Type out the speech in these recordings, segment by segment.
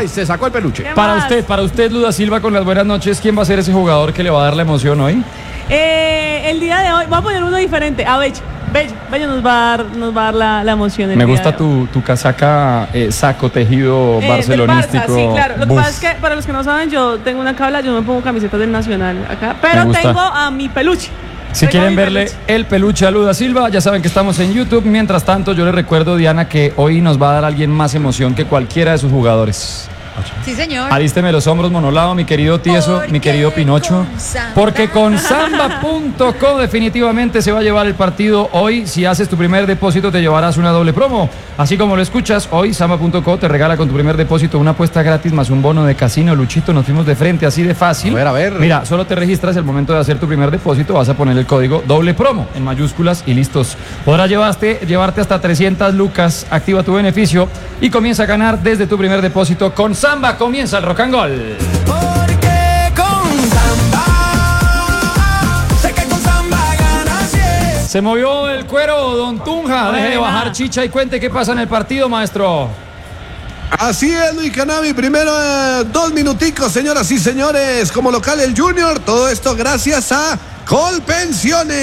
¡Ay, se sacó el peluche! Para usted, Luda Silva, con las buenas noches, ¿quién va a ser ese jugador que le va a dar la emoción hoy? El día de hoy, voy a poner uno diferente. A Bello nos va a dar la emoción. Me gusta tu casaca, saco tejido barcelonístico. Barça, sí, claro. Lo que pasa es que, para los que no saben, yo tengo una cabla, yo me pongo camisetas del Nacional acá, pero tengo a mi peluche. Si quieren verle el peluche a Luda Silva, ya saben que estamos en YouTube. Mientras tanto, yo les recuerdo, Diana, que hoy nos va a dar alguien más emoción que cualquiera de sus jugadores. Sí, señor. Alísteme los hombros, monolado, mi querido Tieso, mi querido Pinocho. Porque con Samba.co definitivamente se va a llevar el partido hoy. Si haces tu primer depósito, te llevarás una doble promo. Así como lo escuchas, hoy Samba.co te regala con tu primer depósito una apuesta gratis más un bono de casino. Luchito, nos fuimos de frente, así de fácil. A ver. Mira, solo te registras el momento de hacer tu primer depósito, vas a poner el código doble promo en mayúsculas y listos. Podrás llevarte hasta 300 lucas. Activa tu beneficio y comienza a ganar desde tu primer depósito con Samba. Comienza el Rock and Gold. Porque con Samba, sé que con Samba ganas 10. Se movió el cuero, don Tunja. Deje de bajar chicha y cuente qué pasa en el partido, maestro. Así es, Luis Canavi. Primero 2 minuticos, señoras y señores. Como local el Junior, todo esto gracias a Colpensiones.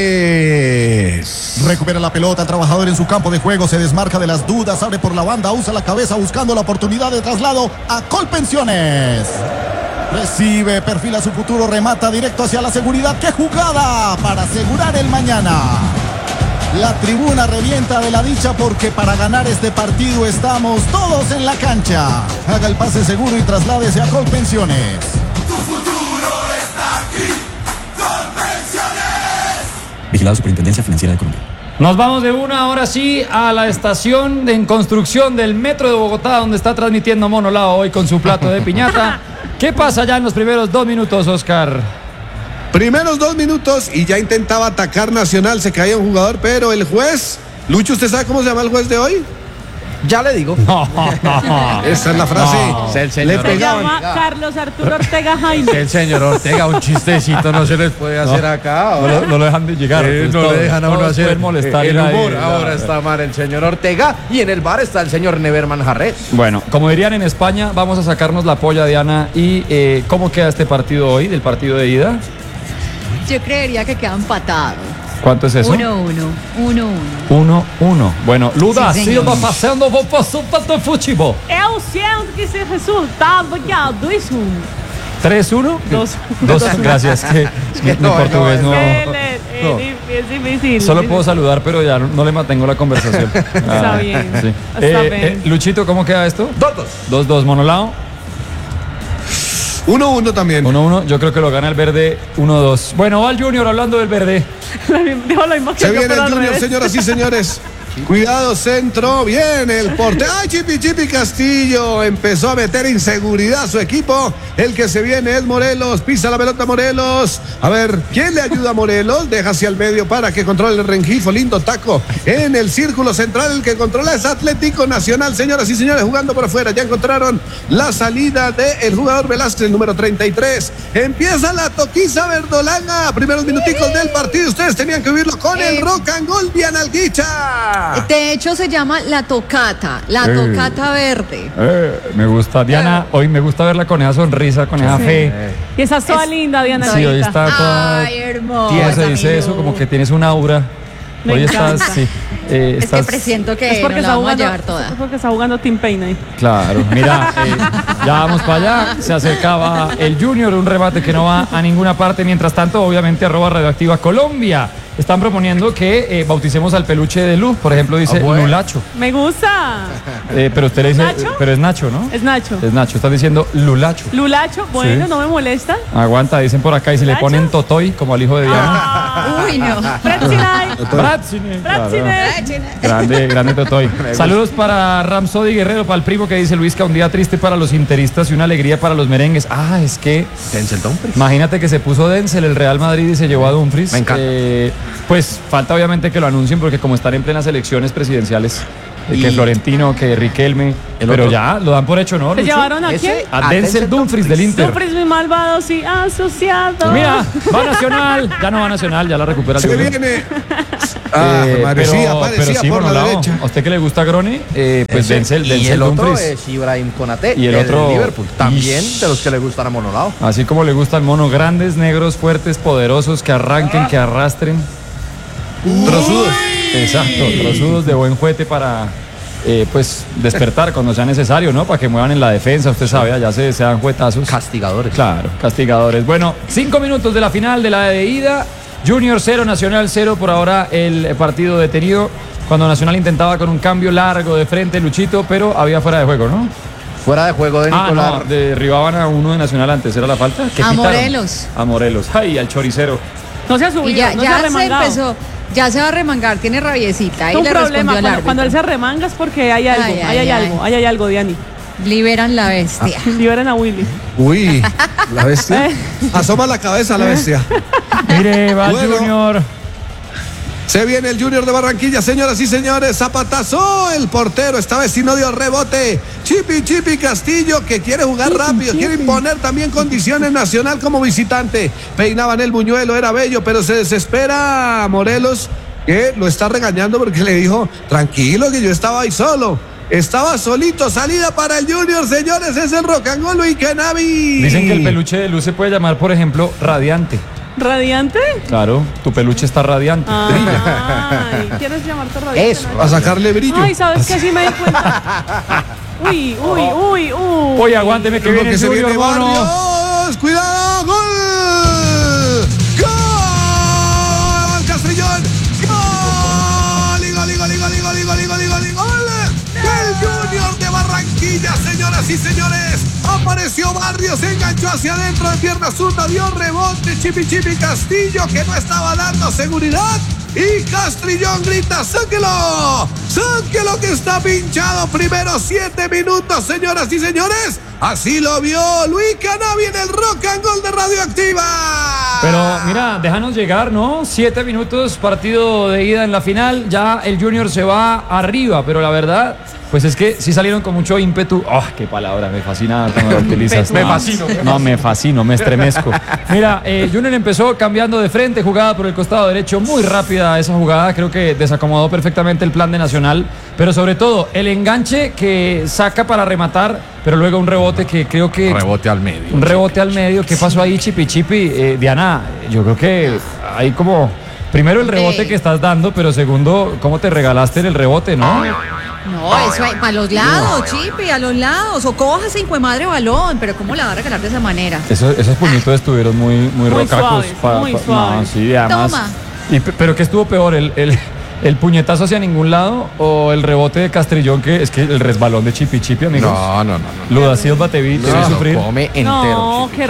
Recupera la pelota, el trabajador en su campo de juego, se desmarca de las dudas, abre por la banda, usa la cabeza buscando la oportunidad de traslado a Colpensiones. Recibe, perfila su futuro, remata directo hacia la seguridad. ¡Qué jugada para asegurar el mañana! La tribuna revienta de la dicha porque para ganar este partido estamos todos en la cancha. Haga el pase seguro y trasládese a Colpensiones. Tu futuro está aquí. Colpensiones. Vigilado Superintendencia Financiera de Colombia. Nos vamos de una, ahora sí, a la estación en construcción del Metro de Bogotá, donde está transmitiendo Monolao hoy con su plato de piñata. ¿Qué pasa ya en los primeros 2 minutos, Oscar? Primeros 2 minutos y ya intentaba atacar Nacional, se caía un jugador, pero el juez, Lucho, ¿usted sabe cómo se llama el juez de hoy? Ya le digo. Esa es la frase. Se llama Carlos Arturo Ortega Jaime. El señor Ortega, un chistecito no se les puede hacer acá. No lo dejan de llegar. No le dejan a uno hacer molestar el humor. Ahora está mal el señor Ortega y en el bar está el señor Neverman Jarret. Bueno, como dirían en España, vamos a sacarnos la polla, Diana. ¿Y cómo queda este partido hoy, del partido de ida? Yo creería que queda empatado. ¿Cuánto es eso? 1-1. 1-1. Bueno, Luda Silva passando, vou passar para o futebol. Eu sinto que esse resultado aqui, 2-1. 3-1. 2. Gracias. Mi portugués no. Es difícil. Solo puedo saludar, pero ya no le mantengo la conversación. Está bien. Sí. Está bien. Luchito, ¿cómo queda esto? 2-2. 2-2, Monolao. 1-1 también. 1-1, yo creo que lo gana el verde 1-2. Bueno, va el Junior hablando del verde. Se viene el Junior, señoras y señores. Cuidado, centro, viene el portero. ¡Ay, Chipi Castillo! Empezó a meter inseguridad a su equipo. El que se viene es Morelos, pisa la pelota Morelos. A ver, ¿quién le ayuda a Morelos? Deja hacia el medio para que controle el Rengifo. Lindo taco en el círculo central. El que controla es Atlético Nacional, señoras y señores, jugando por afuera. Ya encontraron la salida del jugador Velázquez, el número 33. Empieza la toquiza verdolaga. Primeros minuticos del partido. Ustedes tenían que vivirlo con el Rock and Gold Bianalguicha. De hecho se llama la tocata verde. Me gusta, Diana, hoy me gusta verla con esa sonrisa, con esa fe. Y esa es toda linda, Diana. Sí, hoy está toda. Ay, hermosa. ¿Cómo se dice eso? Como que tienes un aura. Hoy estás, sí. Es que presiento que no la vamos a llevar toda. Es porque está jugando Team Payne ahí. Claro, mira, ya vamos para allá. Se acercaba el Junior, un remate que no va a ninguna parte. Mientras tanto, obviamente, @Radioactiva Colombia. Están proponiendo que bauticemos al peluche de Luz. Por ejemplo, dice Lulacho. Me gusta. Pero usted le dice, ¿Nacho? pero es Nacho, ¿no? Es Nacho. Es Nacho, están diciendo Lulacho. Lulacho, bueno, Sí. No me molesta. Aguanta, dicen por acá, y si le ponen Totoy, como al hijo de Diana. Uy, no. Grande Totoy. Saludos para Ramsody Guerrero, para el primo que dice Luisca, un día triste para los interistas y una alegría para los merengues. Es que Denzel Dumfries. Imagínate que se puso Denzel el Real Madrid y se llevó a Dumfries. Me encanta. Pues falta obviamente que lo anuncien porque como están en plenas elecciones presidenciales, que Florentino, que Riquelme, pero otro. Ya lo dan por hecho, ¿no? ¿Se Lucho? llevaron a quién? A Denzel Dumfries del Inter. Dumfries muy malvado, sí, asociado. Mira, va Nacional, ya no va Nacional, ya la recupera el Se Junior. viene Parecía sí, por la derecha. ¿A usted que le gusta Grone? Pues Denzel y el otro Dumfries. es Ibrahim Konaté, Y el otro, de Liverpool. También de los que le gustan a Monolao. Así como le gusta al mono, grandes, negros, fuertes, poderosos, que arranquen, que arrastren. Trozudos. Exacto, trozudos de buen juguete para pues despertar cuando sea necesario, ¿no? Para que muevan en la defensa, usted sabe, allá se dan juetazos. Castigadores. Claro, castigadores. Bueno, 5 minutos de la final de la de ida. Junior 0, Nacional 0, por ahora el partido detenido cuando Nacional intentaba con un cambio largo de frente, Luchito, pero había fuera de juego, ¿no? Fuera de juego de Nicolás. No, derribaban a uno de Nacional antes, ¿era la falta? ¿Qué A pitaron? Morelos. A Morelos. ¡Ay, al choricero! No se ha subido, Y ya, no se ha ya se remangado. empezó, ya se va a remangar, tiene rabiecita. Ahí Es un le problema respondió el cuando, árbitro. cuando él se remanga es porque hay algo, Ay. hay algo, Diani. Liberan la bestia. Liberen a Willy. Uy, la bestia. Asoma la cabeza la bestia. Mire, va Bueno. Junior. Se viene el Junior de Barranquilla, señoras y señores. Zapatazo, el portero. Esta vez sí no dio rebote. Chipi Castillo, que quiere jugar rápido, quiere imponer también condiciones Nacional como visitante. Peinaban el buñuelo, era bello, pero se desespera Morelos, que lo está regañando porque le dijo: tranquilo, que yo estaba ahí solo. Estaba solito, salida para el Junior, señores. Es el Rock and Roll y Kenavi. Dicen que el peluche de luz se puede llamar, por ejemplo, radiante. ¿Radiante? Claro, tu peluche está radiante. Ay, ¿quieres llamarte radiante? Eso. A sacarle brillo. Ay, ¿sabes qué? Sí me di cuenta. Uy. Oye, aguánteme que Lo viene que el se Junior, viene, mono. Barrios. Cuidado, gol. Gol. Castrillón. Gol. El Junior de Barranquilla, señoras y señores. Apareció Barrios, se enganchó hacia adentro de pierna zurda, dio rebote. Chipi Castillo, que no estaba dando seguridad. Y Castrillón grita: ¡sáquelo! ¡Sáquelo, que está pinchado! Primero 7 minutos, señoras y señores. Así lo vio Luis Kenavi en el Rock and Roll de Radioactiva. Pero mira, déjanos llegar, ¿no? 7 minutos, partido de ida en la final. Ya el Junior se va arriba, pero la verdad, pues es que sí salieron con mucho ímpetu. ¡Oh, qué palabra! Me fascina cuando la utilizas. Me fascino. No, me fascino, me estremezco. Mira, Junior empezó cambiando de frente, jugada por el costado derecho, muy rápida esa jugada. Creo que desacomodó perfectamente el plan de Nacional, pero sobre todo el enganche que saca para rematar, pero luego un rebote que creo que... Rebote al medio. Un rebote al medio. ¿Qué pasó ahí, Chipi? Diana, yo creo que hay como... Primero el rebote que estás dando, pero segundo, ¿cómo te regalaste el rebote, no? No, eso para los lados, Chipi, a los lados. O cójase, hijo de madre, balón. Pero ¿cómo la va a regalar de esa manera? Esos puñitos estuvieron muy rocacos. suaves, muy suaves. No, sí, además. Toma. Pero ¿qué estuvo peor? ¿El puñetazo hacia ningún lado o el rebote de Castrillón, que es que el resbalón de Chipi, amigos? No. Luda Silva te vi sufrir. Come entero. No, Chipi. qué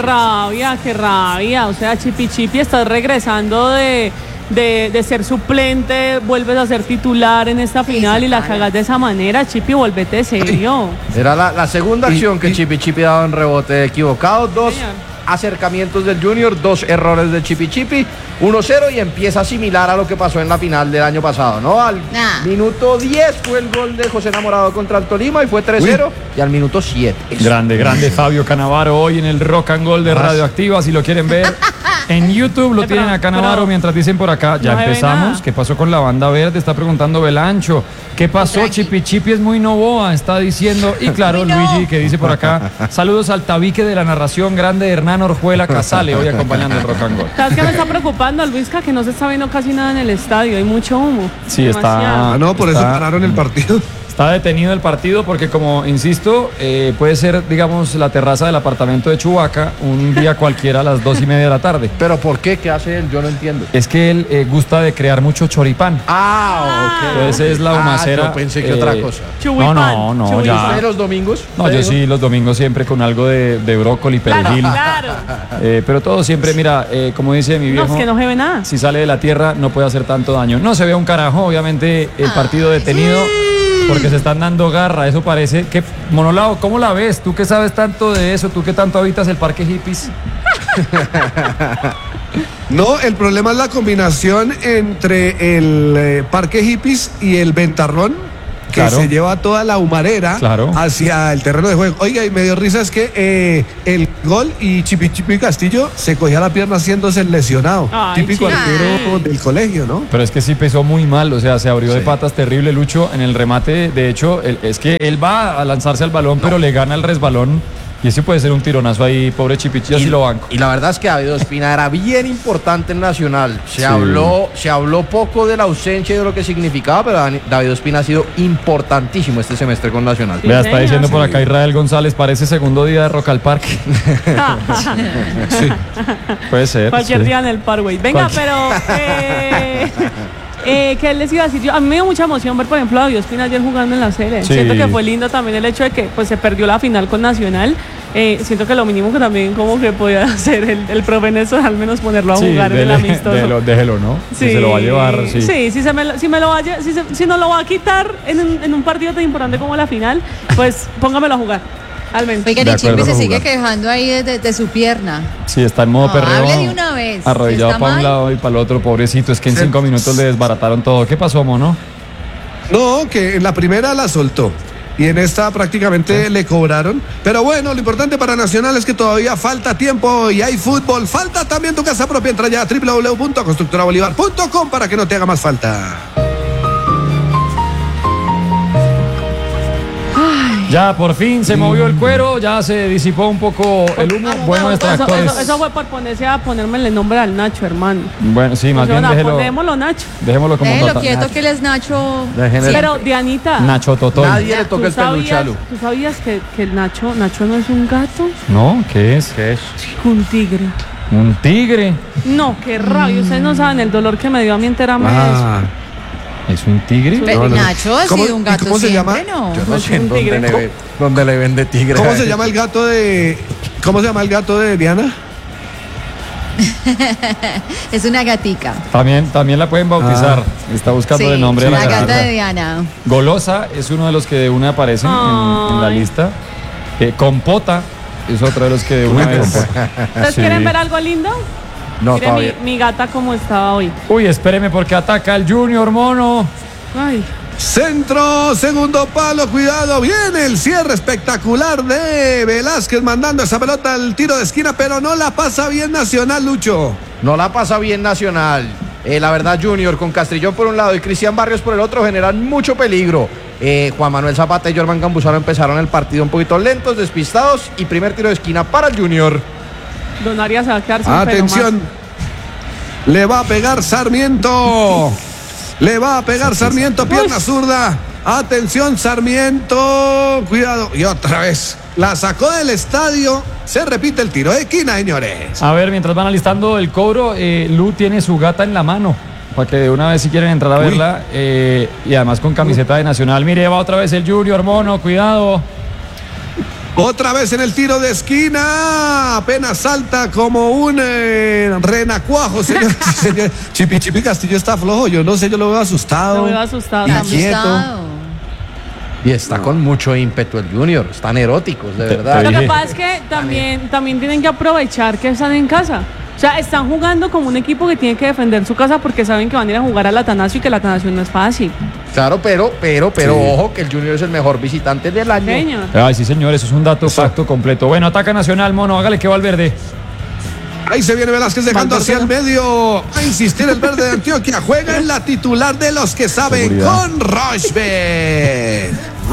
rabia. O sea, Chipi, estás regresando de ser suplente, vuelves a ser titular en esta final y la cagas de esa manera. Chipi, vuélvete serio. Era la segunda acción que Chipi daba en rebote equivocado. 2 Señor. acercamientos del Junior, 2 errores de Chipi, 1-0, y empieza similar a lo que pasó en la final del año pasado, ¿no? Al minuto 10 fue el gol de José Enamorado contra el Tolima y fue 3-0, y al minuto 7. Grande Fabio Canavaro hoy en el Rock and Roll de Radioactiva. Si lo quieren ver en YouTube, lo tienen a Canavaro mientras dicen por acá. Ya no se ve empezamos. nada. ¿Qué pasó con la banda verde? Está preguntando Belancho. ¿Qué pasó? Chipi es muy novoa, está diciendo. Y claro, Uy, no. Luigi, que dice por acá: saludos al tabique de la narración grande, Hernán Orjuela Casale, hoy acompañando el Rock and Roll. ¿Sabes qué me está preocupando, Luisca? Que no se está viendo casi nada en el estadio, hay mucho humo. Sí, Demasiado. Ah, no, por eso Está- pararon el partido. Está detenido el partido porque, como insisto, puede ser, digamos, la terraza del apartamento de Chubaca un día cualquiera a las 2:30 de la tarde. ¿Pero por qué? ¿Qué hace él? Yo no entiendo. Es que él gusta de crear mucho choripán. Ok. Entonces es la humacera. Yo pensé que otra cosa. Chubipán, No, chubipán. ya. ¿Usted los domingos? No, yo sí, los domingos siempre con algo de brócoli, perejil. Claro. Pero todo siempre, mira, como dice mi No, viejo, es que no se ve nada. si sale de la tierra no puede hacer tanto daño. No se ve un carajo, obviamente, el partido detenido porque se están dando garra. Eso parece que... Monolao, ¿cómo la ves? Tú que sabes tanto de eso, tú que tanto habitas el parque hippies. No, el problema es la combinación entre el Parque Hippies y el Ventarrón, Claro. se lleva toda la humarera Claro. hacia el terreno de juego. Oiga, y me dio risa es que el gol y Chipi Castillo se cogía la pierna haciéndose el lesionado. Ay, Típico Chipi. arquero del colegio, ¿no? Pero es que sí pesó muy mal, o sea, se abrió de patas terrible Lucho en el remate. De hecho, es que él va a lanzarse al balón, pero le gana el resbalón. Y ese puede ser un tironazo ahí, pobre Chipichi, así lo banco. Y la verdad es que David Ospina era bien importante en Nacional. Se habló poco de la ausencia y de lo que significaba, pero David Ospina ha sido importantísimo este semestre con Nacional. Vea, está diciendo por acá Israel González, parece segundo día de Rock al Parque. Sí. Puede ser. Cualquier día en el Parkway. Venga, pero ¿qué les iba a decir? A mí me dio mucha emoción ver, por ejemplo, a David Ospina ayer jugando en la Sele. Sí. Siento que fue lindo también el hecho de que pues, se perdió la final con Nacional. Siento que lo mínimo que también como que podía hacer el profe Néstor, al menos ponerlo a jugar en el amistoso. Déjelo, ¿no? Sí. Si se lo va a llevar, sí. Sí, si nos lo va a quitar en un partido tan importante como la final, pues póngamelo a jugar. Al menos. Oigan, De y acuerdo, Chipi se no sigue jugar. quejando ahí de su pierna. Sí, está en modo No, perreo. hable de una vez. Arrodillado ¿Está para un mal? lado y para el otro, pobrecito. Es que en 5 minutos le desbarataron todo. ¿Qué pasó, mono? No, que en la primera la soltó. Y en esta prácticamente le cobraron. Pero bueno, lo importante para Nacional es que todavía falta tiempo y hay fútbol. Falta también tu casa propia. Entra ya a www.constructorabolivar.com para que no te haga más falta. Ya por fin se movió el cuero, ya se disipó un poco el humo. Buenos extractores. Eso fue por ponerme el nombre al Nacho, hermano. Bueno, sí, más bien Dejémoslo, Nacho. dejémoslo como Déjelo nota. quieto que él es Nacho. Pero, Dianita, Nacho Totol. Nadie le toca el peluche a Lu. ¿tú sabías que el Nacho no es un gato? ¿No? ¿Qué es? Un tigre. Un tigre. No, qué rabia. Ustedes no saben el dolor que me dio a mí enterarme de eso. ¿Es un tigre? Pero No. Nacho ha ¿Cómo- sido un y gato cómo se siempre, llama? ¿no? Yo no sé en un tigre. dónde le vende tigre. ¿Cómo se llama el gato de... ¿Cómo se llama el gato de Diana? Es una gatica. También la pueden bautizar. Está buscando Sí, el nombre de la la gata gatita. de Diana. Golosa es uno de los que de una aparecen en la Ay. lista. Compota es otro de los que de una vez. ¿Ustedes Sí. quieren ver algo lindo? No, Mire todavía. mi gata como estaba hoy. Uy, espéreme porque ataca el Junior, mono. Ay. Centro, segundo palo, cuidado, viene el cierre espectacular de Velázquez mandando esa pelota al tiro de esquina, pero no la pasa bien Nacional, Lucho. No la pasa bien Nacional. La verdad, Junior con Castrillón por un lado y Cristian Barrios por el otro generan mucho peligro. Juan Manuel Zapata y Jorman Campuzano empezaron el partido un poquito lentos, despistados y primer tiro de esquina para el Junior. Don Arias se va a quedar sin Atención, le va a pegar Sarmiento. Le va a pegar Sarmiento, pierna zurda. Atención, Sarmiento. Cuidado. Y otra vez. La sacó del estadio. Se repite el tiro de esquina, señores. A ver, mientras van alistando el cobro, Lu tiene su gata en la mano. Para que de una vez si quieren entrar a verla. Y además con camiseta de Nacional. Mire, va otra vez el Junior, mono. Cuidado. Otra vez en el tiro de esquina. Apenas salta como un renacuajo, señor. Chipi Castillo está flojo. Yo no sé, yo lo veo asustado. Lo veo asustado. Y Está quieto. asustado. Y está con mucho ímpetu el Junior. Están eróticos, de verdad. Lo dije. que pasa es que también tienen que aprovechar que están en casa. O sea, están jugando como un equipo que tiene que defender su casa porque saben que van a ir a jugar al Atanasio y que el Atanasio no es fácil. Claro, pero ojo que el Junior es el mejor visitante del año. Señor. Ay, sí, señor, eso es un dato facto completo. Bueno, ataca Nacional, mono. Hágale que va al verde. Ahí se viene Velázquez dejando hacia el medio. A insistir el verde de Antioquia. Juega en la titular de los que saben Seguridad. con Rochbet.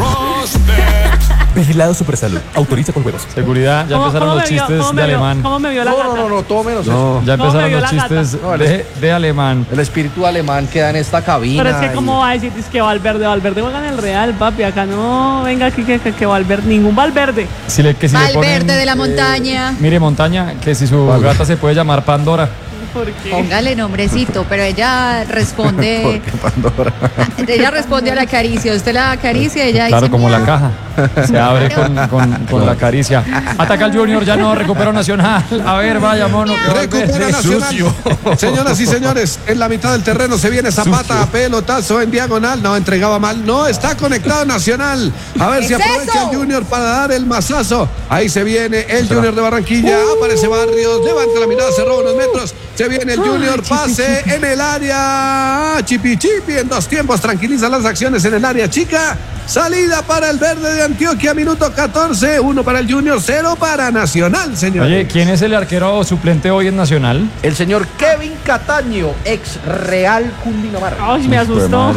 Vigilado Supersalud. Autoriza con juegos. Seguridad, ya empezaron los chistes de alemán. ¿Cómo me vio la gata? No, todo menos eso. Ya ¿Cómo me empezaron vio los la gata? chistes No, de alemán. El espíritu alemán queda en esta cabina. Pero es que y- cómo va a decir, es que Valverde juega en el Real, papi, acá no, venga aquí que Valverde, ningún Valverde. Si le Valverde ponen, de la montaña. Mire, montaña, que si su gata se puede llamar Pandora. ¿Por qué? Póngale nombrecito, pero ella responde. Ella responde a la caricia. Usted la acaricia y ella Claro, dice. como la "Miau". caja. Se abre con la caricia. Ataca el Junior, ya no, recupera Nacional. A ver, vaya, mono. que va al Recupera verde. Nacional. Señoras y señores, en la mitad del terreno se viene Zapata, pelotazo en diagonal. No, entregaba mal. No, está conectado Nacional. A ver si ¿Es aprovecha eso? el Junior para dar el mazazo. Ahí se viene el Junior de Barranquilla. Aparece Barrios, levanta la mirada, se roba unos metros. Se viene el Junior, pase en el área. Chipi en 2 tiempos, tranquiliza las acciones en el área chica. Salida para el verde de Antioquia, minuto 14. 1 para el Junior, 0 para Nacional, señor. Oye, ¿quién es el arquero suplente hoy en Nacional? El señor Kevin Cataño, ex Real Cundinamarca. Ay, me asustó.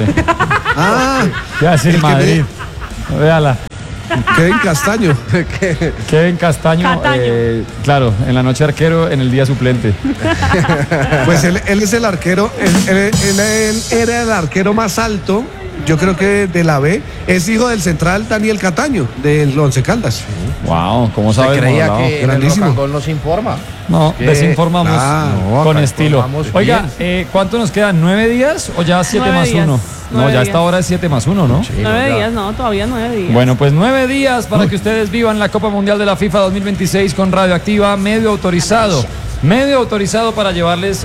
¿Qué va a decir Madrid? Véala. Kevin Castaño. Kevin Castaño, claro, en la noche arquero, en el día suplente. Pues él es el arquero, él era el arquero más alto, yo creo que de la B, es hijo del central Daniel Cataño, del Once Caldas. Wow, ¿cómo sabes? ¿Se creía que el grandísimo. Rocangol nos informa? No, desinformamos con estilo. Oiga, bien. ¿cuánto nos quedan? ¿9 días o ya 7 más 1? No, ya a esta hora es 7 más 1, ¿no? Sí, 9 días, no, todavía 9 días. Bueno, pues 9 días para que ustedes vivan la Copa Mundial de la FIFA 2026 con Radioactiva, medio autorizado. Medio autorizado para llevarles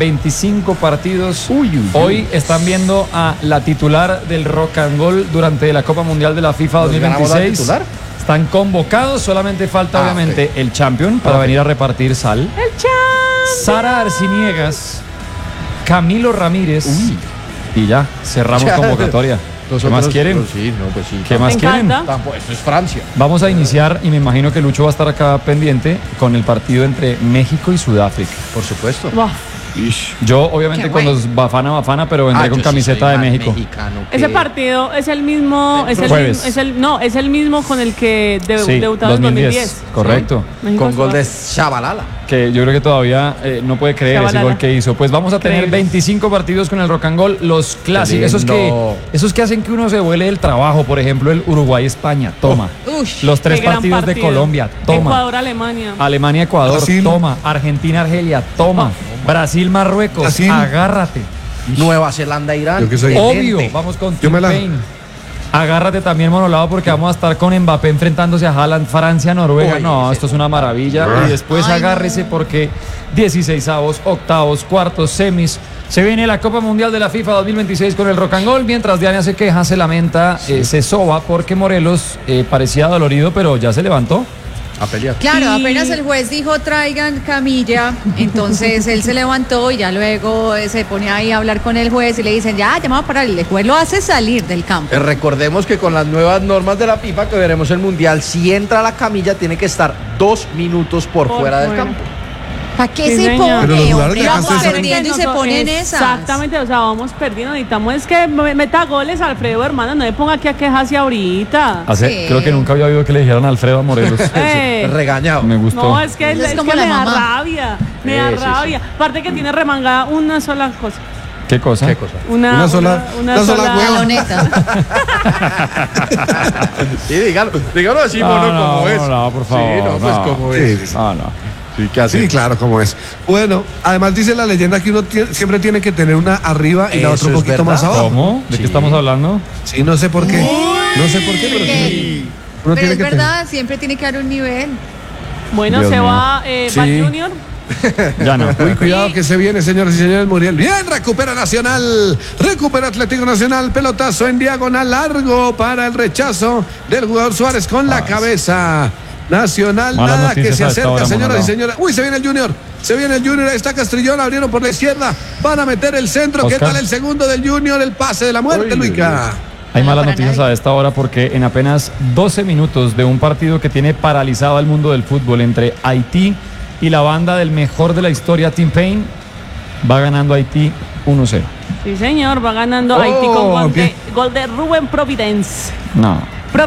25 partidos. Hoy están viendo a la titular del Rocangol durante la Copa Mundial de la FIFA 2026. Están convocados, solamente falta obviamente el champion para venir a repartir sal. El champion. Sara Arciniegas, Camilo Ramírez. Y ya, cerramos convocatoria. ¿Qué más quieren? Sí, no, pues sí. ¿Qué más quieren? Tampoco, eso es Francia. Vamos a iniciar, y me imagino que Lucho va a estar acá pendiente, con el partido entre México y Sudáfrica. Por supuesto. Buah. Yo, obviamente, con los Bafana, pero vendré con camiseta de México. Ese partido es el mismo. Es el mismo con el que debutaron en 2010. Correcto. Sí. Con gol de Shabalala. Que yo creo que todavía no puede creer ese gol que hizo. Pues vamos a tener 25 partidos con el Rocangol, los clásicos, esos que hacen que uno se vuele del trabajo. Por ejemplo, el Uruguay-España, toma. Los 3 partidos de Colombia, toma. Ecuador-Alemania. Alemania-Ecuador, Brasil. Toma. Argentina-Argelia, toma. Brasil-Marruecos, agárrate. Nueva Zelanda-Irán. Obvio, vamos con Tim Payne. Agárrate también, Monolado, porque vamos a estar con Mbappé enfrentándose a Haaland, Francia-Noruega. No, esto es una maravilla. Y después agárrese porque 16avos, octavos, cuartos, semis. Se viene la Copa Mundial de la FIFA 2026 con el Rocangol. Mientras Diana se queja, se lamenta, se soba porque Morelos parecía dolorido, pero ya se levantó. A pelear. Claro, apenas el juez dijo traigan camilla, entonces él se levantó y ya luego se pone ahí a hablar con el juez y le dicen ya vamos a parar, el juez lo hace salir del campo. Recordemos que con las nuevas normas de la FIFA que veremos el Mundial, si entra a la camilla tiene que estar 2 minutos por fuera del campo. ¿Para qué Sí, se señor. pone? Pero Vamos perdiendo y se ponen esas. Exactamente, o sea, vamos perdiendo. Necesitamos es que meta goles, Alfredo, hermano. No me ponga aquí a quejarse ahorita. Sí. Creo que nunca había oído que le dijeran a Alfredo a Morelos. Regañado. Me gustó. No, es que, Es es como que la me da mamá. rabia. Me da rabia. Aparte que tiene remangada una sola cosa. ¿Qué cosa? ¿Qué cosa? Una sola hueva. Baloneta. Sí, dígalo así, como es. No, por favor. Sí, no, pues como es. No. Sí, claro, como es. Bueno, además dice la leyenda que uno siempre tiene que tener una arriba y la otra un Eso es poquito más verdad. abajo. ¿Cómo? ¿De qué estamos hablando? Sí, no sé por qué. No sé por qué, pero sí. Uno Pero tiene es que verdad, siempre tiene que haber un nivel. Bueno, Dios se mío. va Sí. Junior. Ya no. Uy, cuidado que se viene, señoras y señores, Muriel. Bien, recupera Nacional. Recupera Atlético Nacional. Pelotazo en diagonal largo para el rechazo del jugador Suárez con la cabeza. Nacional, Malas nada que noticias se a esta acerca, hora, señoras y Monolao. señores. Uy, se viene el Junior. Se viene el Junior. Ahí está Castrillón. Abrieron por la izquierda. Van a meter el centro. ¿Qué Oscar. tal el segundo del Junior? El pase de la muerte, Luica. Hay No, malas para noticias nadie. a esta hora porque en apenas 12 minutos de un partido que tiene paralizado al mundo del fútbol entre Haití y la banda del mejor de la historia, Tim Payne, va ganando Haití 1-0. Sí, señor, va ganando Haití con gol de Rubén Providence. No.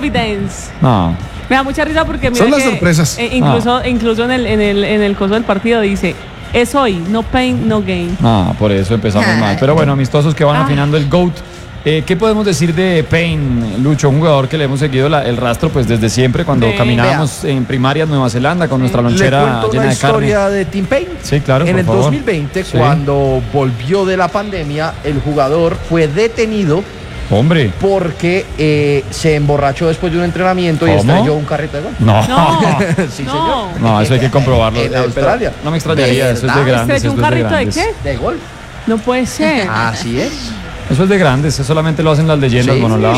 Me da mucha risa porque mira Son las que, sorpresas. incluso en el coso del partido dice es hoy, no pain, no gain. No, por eso empezamos mal. Pero bueno, amistosos que van afinando el GOAT. ¿Qué podemos decir de Payne, Lucho? Un jugador que le hemos seguido el rastro pues desde siempre cuando Sí. caminábamos en primaria en Nueva Zelanda con nuestra Le lonchera cuento llena la de carne. historia de Tim Payne. Sí, claro, En por el favor. 2020, Sí. cuando volvió de la pandemia, el jugador fue detenido Hombre. porque se emborrachó después de un entrenamiento y ¿Cómo? estrelló un carrito de gol. No. No, Sí, no. señor. No, eso hay que comprobarlo. En Australia. Pero no me extrañaría, eso es de ¿Verdad? grandes. ¿Estrelló un eso es carrito de grandes. qué? De gol. No puede ser. Así es. Eso es de grandes, eso solamente lo hacen las leyendas, Sí, Monolao.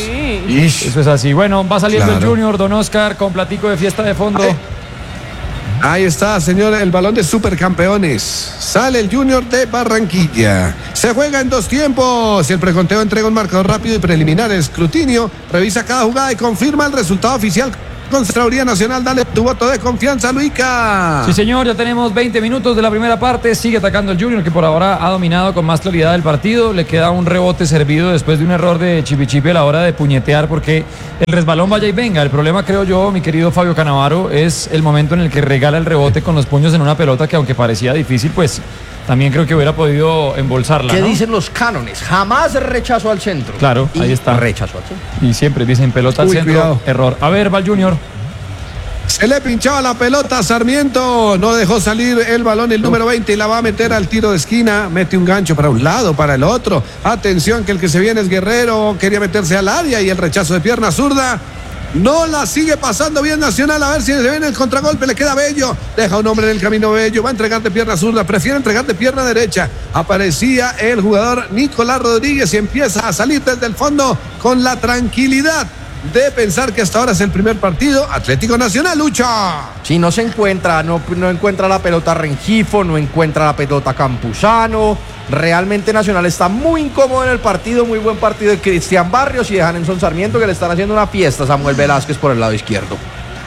sí. Eso es así. Bueno, va saliendo Claro. el Junior, don Oscar, con platico de fiesta de fondo. Ahí está, señor, el balón de supercampeones. Sale el Junior de Barranquilla. Se juega en 2 tiempos. El preconteo entrega un marcador rápido y preliminar. El escrutinio revisa cada jugada y confirma el resultado oficial. Contraloría Nacional, dale tu voto de confianza, Luica. Sí, señor, ya tenemos 20 minutos de la primera parte. Sigue atacando el Junior, que por ahora ha dominado con más claridad el partido. Le queda un rebote servido después de un error de Chipi a la hora de puñetear, porque el resbalón vaya y venga. El problema, creo yo, mi querido Fabio Canavaro, es el momento en el que regala el rebote con los puños en una pelota que, aunque parecía difícil, pues también creo que hubiera podido embolsarla. ¿Qué ¿no? dicen los cánones? Jamás rechazo al centro. Claro, ahí está. Rechazo al centro. Y siempre dicen pelota al centro, cuidado. error. A ver, va el Junior. Se le pinchaba la pelota a Sarmiento, no dejó salir el balón el número 20 y la va a meter al tiro de esquina, mete un gancho para un lado, para el otro. Atención que el que se viene es Guerrero, quería meterse al área y el rechazo de pierna zurda. No la sigue pasando bien Nacional, a ver si se viene el contragolpe, le queda Bello, deja un hombre en el camino Bello, va a entregar de pierna zurda, prefiere entregar de pierna derecha. Aparecía el jugador Nicolás Rodríguez y empieza a salir desde el fondo con la tranquilidad de pensar que hasta ahora es el primer partido. Atlético Nacional, Lucha. Si no se encuentra, no encuentra la pelota Rengifo, no encuentra la pelota Campuzano. Realmente Nacional está muy incómodo en el partido, muy buen partido de Cristian Barrios y de Hanenson Sarmiento, que le están haciendo una fiesta a Samuel Velázquez por el lado izquierdo.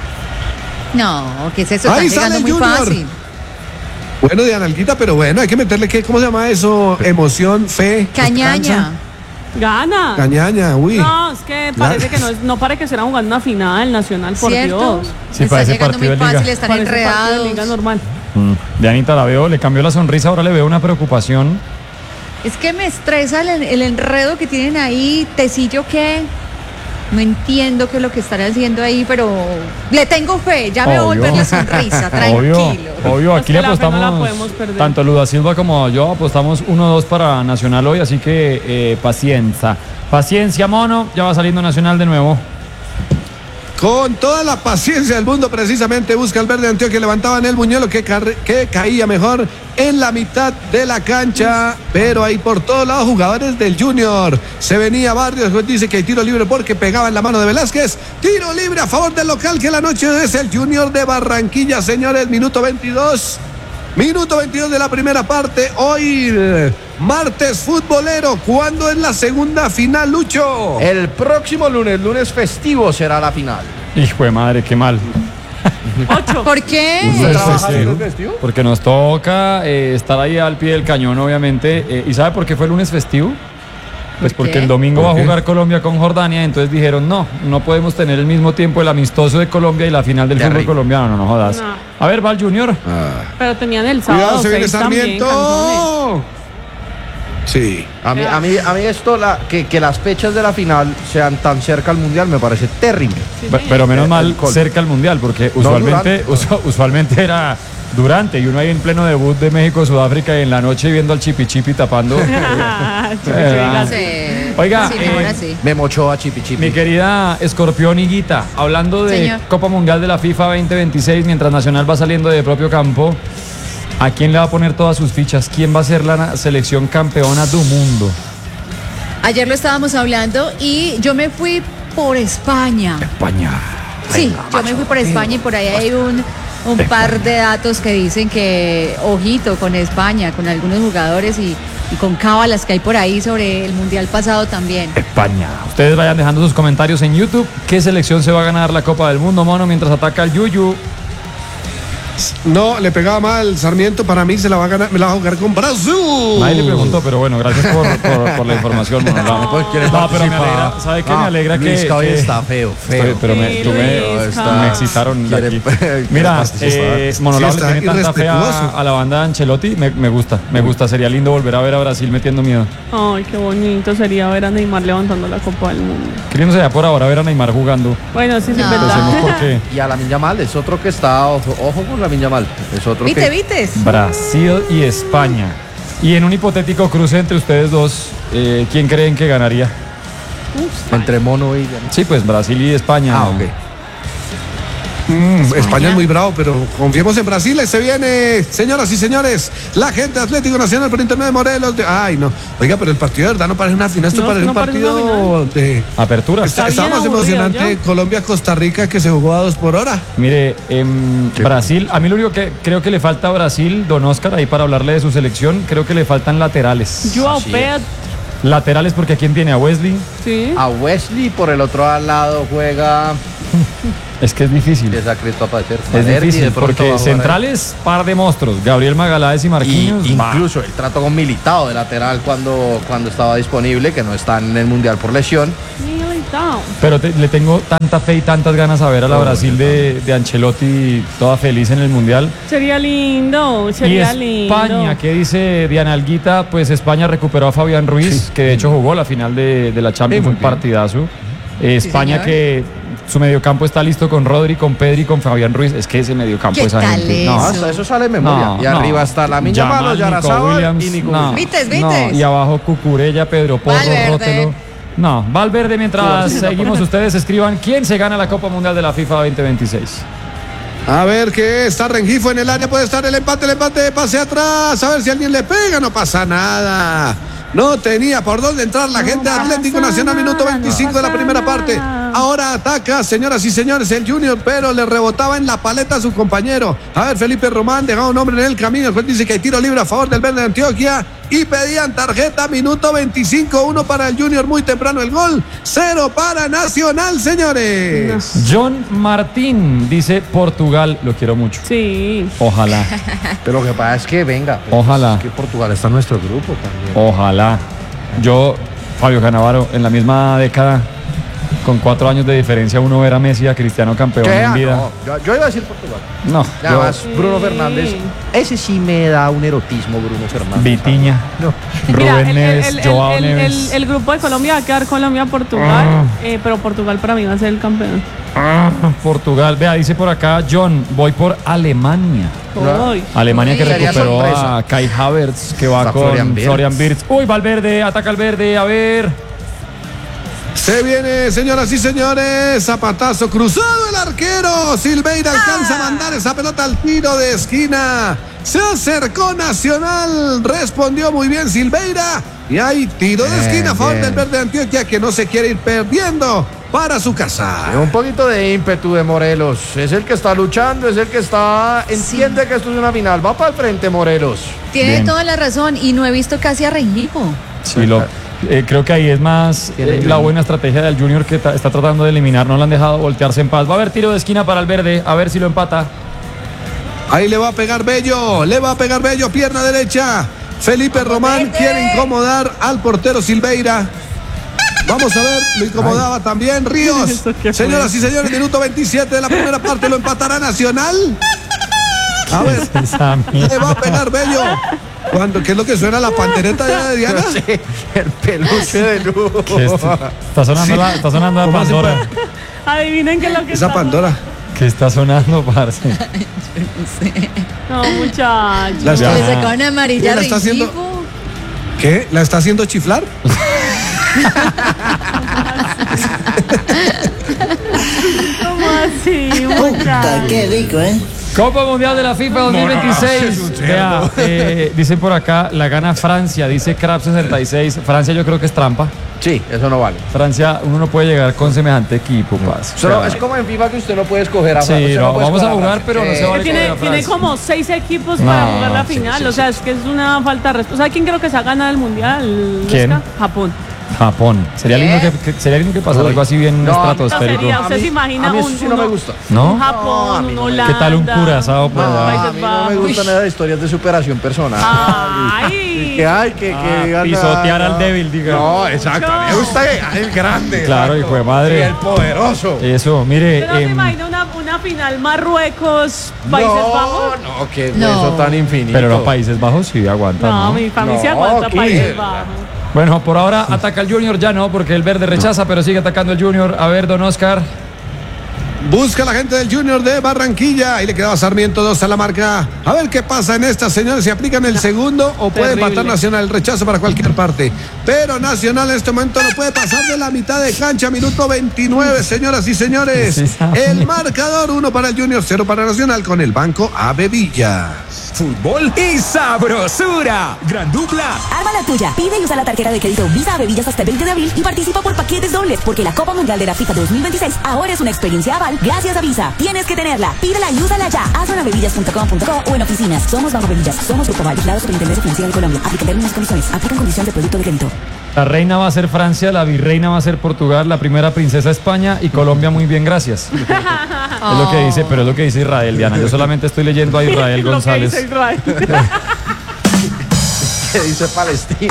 No, ¿qué es eso? Ahí Están sale llegando muy Junior. fácil. Bueno, de Analguita, pero bueno, hay que meterle, ¿cómo se llama eso? Emoción, fe. Cañaña. Gana. Cañaña, uy. No, es que parece que no parece que estuvieran jugando una final nacional, por ¿Cierto? Dios. Sí, Está parece llegando muy partido de liga. fácil, están Parece partido de enredados. liga normal. Dianita, la veo, le cambió la sonrisa, ahora le veo una preocupación. Es que me estresa el enredo que tienen ahí. Tecillo, ¿qué? No entiendo qué es lo que están haciendo ahí, pero le tengo fe. Ya me va a volver la sonrisa, tranquilo. Obvio, Es aquí que le la fe no la apostamos, podemos perder. tanto Luda Silva como yo apostamos 1-2 para Nacional hoy, así que paciencia, mono, ya va saliendo Nacional de nuevo. Con toda la paciencia del mundo, precisamente busca el verde Antioquia, levantaban el buñuelo que caía mejor en la mitad de la cancha, pero ahí por todos lados jugadores del Junior. Se venía Barrios, dice que hay tiro libre porque pegaba en la mano de Velázquez. Tiro libre a favor del local, que la noche es el Junior de Barranquilla, señores. Minuto 22. Minuto 22 de la primera parte. Hoy, martes futbolero. ¿Cuándo es la segunda final, Lucho? El próximo lunes festivo será la final. Hijo de madre, qué mal. 8. ¿Por qué? Lunes ¿Trabajar festivo. lunes festivo? Porque nos toca estar ahí al pie del cañón, obviamente. ¿Y sabe por qué fue el lunes festivo? Pues ¿Por porque qué? el domingo va a ¿Por qué? jugar Colombia con Jordania, entonces dijeron, no podemos tener el mismo tiempo el amistoso de Colombia y la final del Terrible. fútbol colombiano, no jodas. No. A ver, va el Junior. Pero tenían el sábado Cuidado, se viene 6 también, canzones. Sarmiento. Sí. A mí esto, que las fechas de la final sean tan cerca al Mundial me parece terrible. Pero menos mal Col. cerca al Mundial, porque durante. usualmente era durante, y uno ahí en pleno debut de México-Sudáfrica y en la noche viendo al Chipi tapando. Sí. Oiga, Sí, mejor así. Me mochó a Chipi. Mi querida Escorpión Higuita, hablando de Señor. Copa Mundial de la FIFA 2026, mientras Nacional va saliendo de propio campo, ¿a quién le va a poner todas sus fichas? ¿Quién va a ser la selección campeona del mundo? Ayer lo estábamos hablando y yo me fui por España. España. Sí, yo me fui por España y por ahí hay un par de datos que dicen que, ojito, con España, con algunos jugadores y con cábalas que hay por ahí sobre el Mundial pasado también. España. Ustedes vayan dejando sus comentarios en YouTube. ¿Qué selección se va a ganar la Copa del Mundo, mono, mientras ataca el Yuyu? No, le pegaba mal Sarmiento, para mí se la va a ganar, me la va a jugar con Brasil. Nadie le preguntó, pero bueno, gracias por la información, mono. No, pero me alegra, ¿sabe qué? Me alegra que... Luis, hoy que- está feo. Pero Sí, Luisca. me excitaron Quiere- aquí. quiere Mira, participar. Monolao Sí, le está tiene tanta fe irrespetuoso. a la banda de Ancelotti. Me gusta. Sería lindo volver a ver a Brasil metiendo miedo. Ay, qué bonito sería ver a Neymar levantando la Copa del Mundo. Queríamos allá por ahora ver a Neymar jugando. Bueno, sí, sí, No. verdad. Empecemos porque Y a Lamine Yamal es otro que está, ojo con Lamine Yamal. Es otro ¿Viste, que... viste? Brasil y España. Y en un hipotético cruce entre ustedes dos, ¿quién creen que ganaría? Entre Mono y... Sí, pues Brasil y España. Ah, ok. España es muy bravo, pero confiemos en Brasil. Se viene, señoras y señores, la gente Atlético Nacional por internet de Morelos. Ay, no. Oiga, pero el partido de verdad no parece una final, esto parece un partido de apertura. Está más emocionante Colombia-Costa Rica, que se jugó a 2 por hora. Mire, Brasil, a mí lo único que creo que le falta a Brasil, don Oscar, ahí para hablarle de su selección, creo que le faltan laterales. Laterales, porque ¿a quién tiene? ¿A Wesley? Sí. A Wesley, por el otro lado juega... Es que es difícil. Es difícil, porque centrales, par de monstruos. Gabriel Magaláes y Marquinhos. Incluso el trato con Militao de lateral cuando estaba disponible, que no está en el Mundial por lesión. Pero le tengo tanta fe y tantas ganas a ver a la Brasil de Ancelotti toda feliz en el Mundial. Sería lindo, sería lindo. España, ¿qué dice Diana Alguita? Pues España recuperó a Fabián Ruiz, que de hecho jugó la final de la Champions, un partidazo. España, que su mediocampo está listo con Rodri, con Pedri, con Fabián Ruiz. Es que ese mediocampo, esa gente. No, hasta eso sale de memoria. Y arriba está Lamine Yamal, Yarzabal y Nico Williams. Y abajo Cucurella, Pedro Porro, Rótelo. No, Valverde. Mientras seguimos, ustedes escriban quién se gana la Copa Mundial de la FIFA 2026. A ver qué está Rengifo en el área, puede estar el empate, pase atrás, a ver si alguien le pega, no pasa nada. No tenía por dónde entrar la gente de Atlético Nacional, minuto 25 de la primera parte. Ahora ataca, señoras y señores, el Junior, pero le rebotaba en la paleta a su compañero. A ver, Felipe Román dejaba un hombre en el camino. El juez dice que hay tiro libre a favor del Verde de Antioquia y pedían tarjeta, minuto 25, 1 para el Junior, muy temprano el gol, 0 para Nacional, señores. John Martín dice: Portugal, lo quiero mucho. Sí. Ojalá. Pero lo que pasa es que, venga, ojalá. Es que Portugal está en nuestro grupo también. Ojalá. Yo, Fabio Cannavaro, en la misma década, con 4 años de diferencia, uno ver a Messi y a Cristiano campeón en vida. No, yo iba a decir Portugal. No. Además, Bruno Fernández, ese sí me da un erotismo, Bruno Fernández. Vitiña. No. Rubén Neves, Joao Neves. El grupo de Colombia va a quedar Colombia-Portugal, pero Portugal para mí va a ser el campeón. Portugal. Vea, dice por acá John, voy por Alemania. Alemania, que recuperó a Kai Havertz, que va con Florian Wirtz. Uy, Valverde, ataca al verde, a ver. Se viene, señoras y señores, zapatazo cruzado el arquero. Silveira alcanza a mandar esa pelota al tiro de esquina. Se acercó Nacional, respondió muy bien Silveira. Y hay tiro de esquina a favor del Verde de Antioquia, que no se quiere ir perdiendo para su casa. Un poquito de ímpetu de Morelos. Es el que está luchando, es el que está... Entiende que esto es una final. Va para el frente, Morelos. Tiene toda la razón y no he visto casi a Rengifo. Sí, creo que ahí es más la buena estrategia del Junior, que está tratando de eliminar. No le han dejado voltearse en paz. Va a haber tiro de esquina para el Verde, a ver si lo empata. Ahí le va a pegar Bello, pierna derecha. Felipe Román quiere incomodar al portero Silveira. Vamos a ver, lo incomodaba también Ríos. Señoras y señores, minuto 27 de la primera parte, lo empatará Nacional. A ver, le va a pegar Bello. ¿Qué es lo que suena la pandereta de Diana? Sí, el peluche de luz. Está sonando la Pandora. Adivinen qué es lo que esa Pandora. ¿Qué está sonando, parce? Yo no sé. No, muchachos. Le sacó una amarilla ¿La está haciendo? ¿Qué? ¿La está haciendo chiflar? ¿Cómo así, muchachos? Qué rico, ¿eh? Copa Mundial de la FIFA 2026. Vea, dicen por acá, la gana Francia, dice Crab 66. Francia yo creo que es trampa. Sí, eso no vale. Francia, uno no puede llegar con semejante equipo, paz. Pero es como en FIFA que usted no puede escoger a Francia. Sí, vamos a jugar, pero no se vale. Tiene como 6 equipos para jugar la final. O sea, es que es una falta de respeto. ¿Sabe quién creo que se ha ganado el mundial? ¿Quién? Japón. Sería lindo que pasara algo así bien estratosférico. ¿Usted se imagina eso sí no me gusta. ¿No? Un Japón, un Holanda. ¿Qué tal un curazao por a mí no me gustan esas historias de superación personal. Ay. Que pisotear al débil, diga. No, exacto. Me gusta el grande. Claro, hijo de madre. El poderoso. Eso, mire. ¿Pero se imagina una final Marruecos, Países Bajos? No, que eso tan infinito. Pero los Países Bajos sí aguantan. No, mi familia sí aguanta Países Bajos. Bueno, por ahora ataca el Junior, ya no, porque el Verde rechaza, pero sigue atacando el Junior. A ver, don Oscar. Busca la gente del Junior de Barranquilla y le quedaba Sarmiento 2 a la marca. A ver qué pasa en esta, señores, si aplican el segundo o puede empatar Nacional. El rechazo para cualquier parte. Pero Nacional en este momento no puede pasar de la mitad de cancha. Minuto 29, señoras y señores. El marcador, 1 para el Junior, 0 para Nacional con el Banco AB Villa. Fútbol y sabrosura. Gran dupla. Arma la tuya. Pide y usa la tarjeta de crédito Visa AB Villas hasta el 20 de abril y participa por paquetes dobles, porque la Copa Mundial de la FIFA 2026 ahora es una experiencia aval gracias a Visa. Tienes que tenerla. Pídela y úsala ya. Hazlo en abevillas.com.co o en oficinas. Somos Banco Abevillas. Somos Grupo Aval, vigilado Superintendencia Financiera de Colombia. Aplican términos y condiciones. Aplican condiciones de producto de crédito. La reina va a ser Francia, la virreina va a ser Portugal, la primera princesa España y Colombia muy bien, gracias. Es lo que dice, pero es lo que dice Israel, Diana. Yo solamente estoy leyendo a Israel González. Lo que dice Israel. ¿Qué dice Palestina?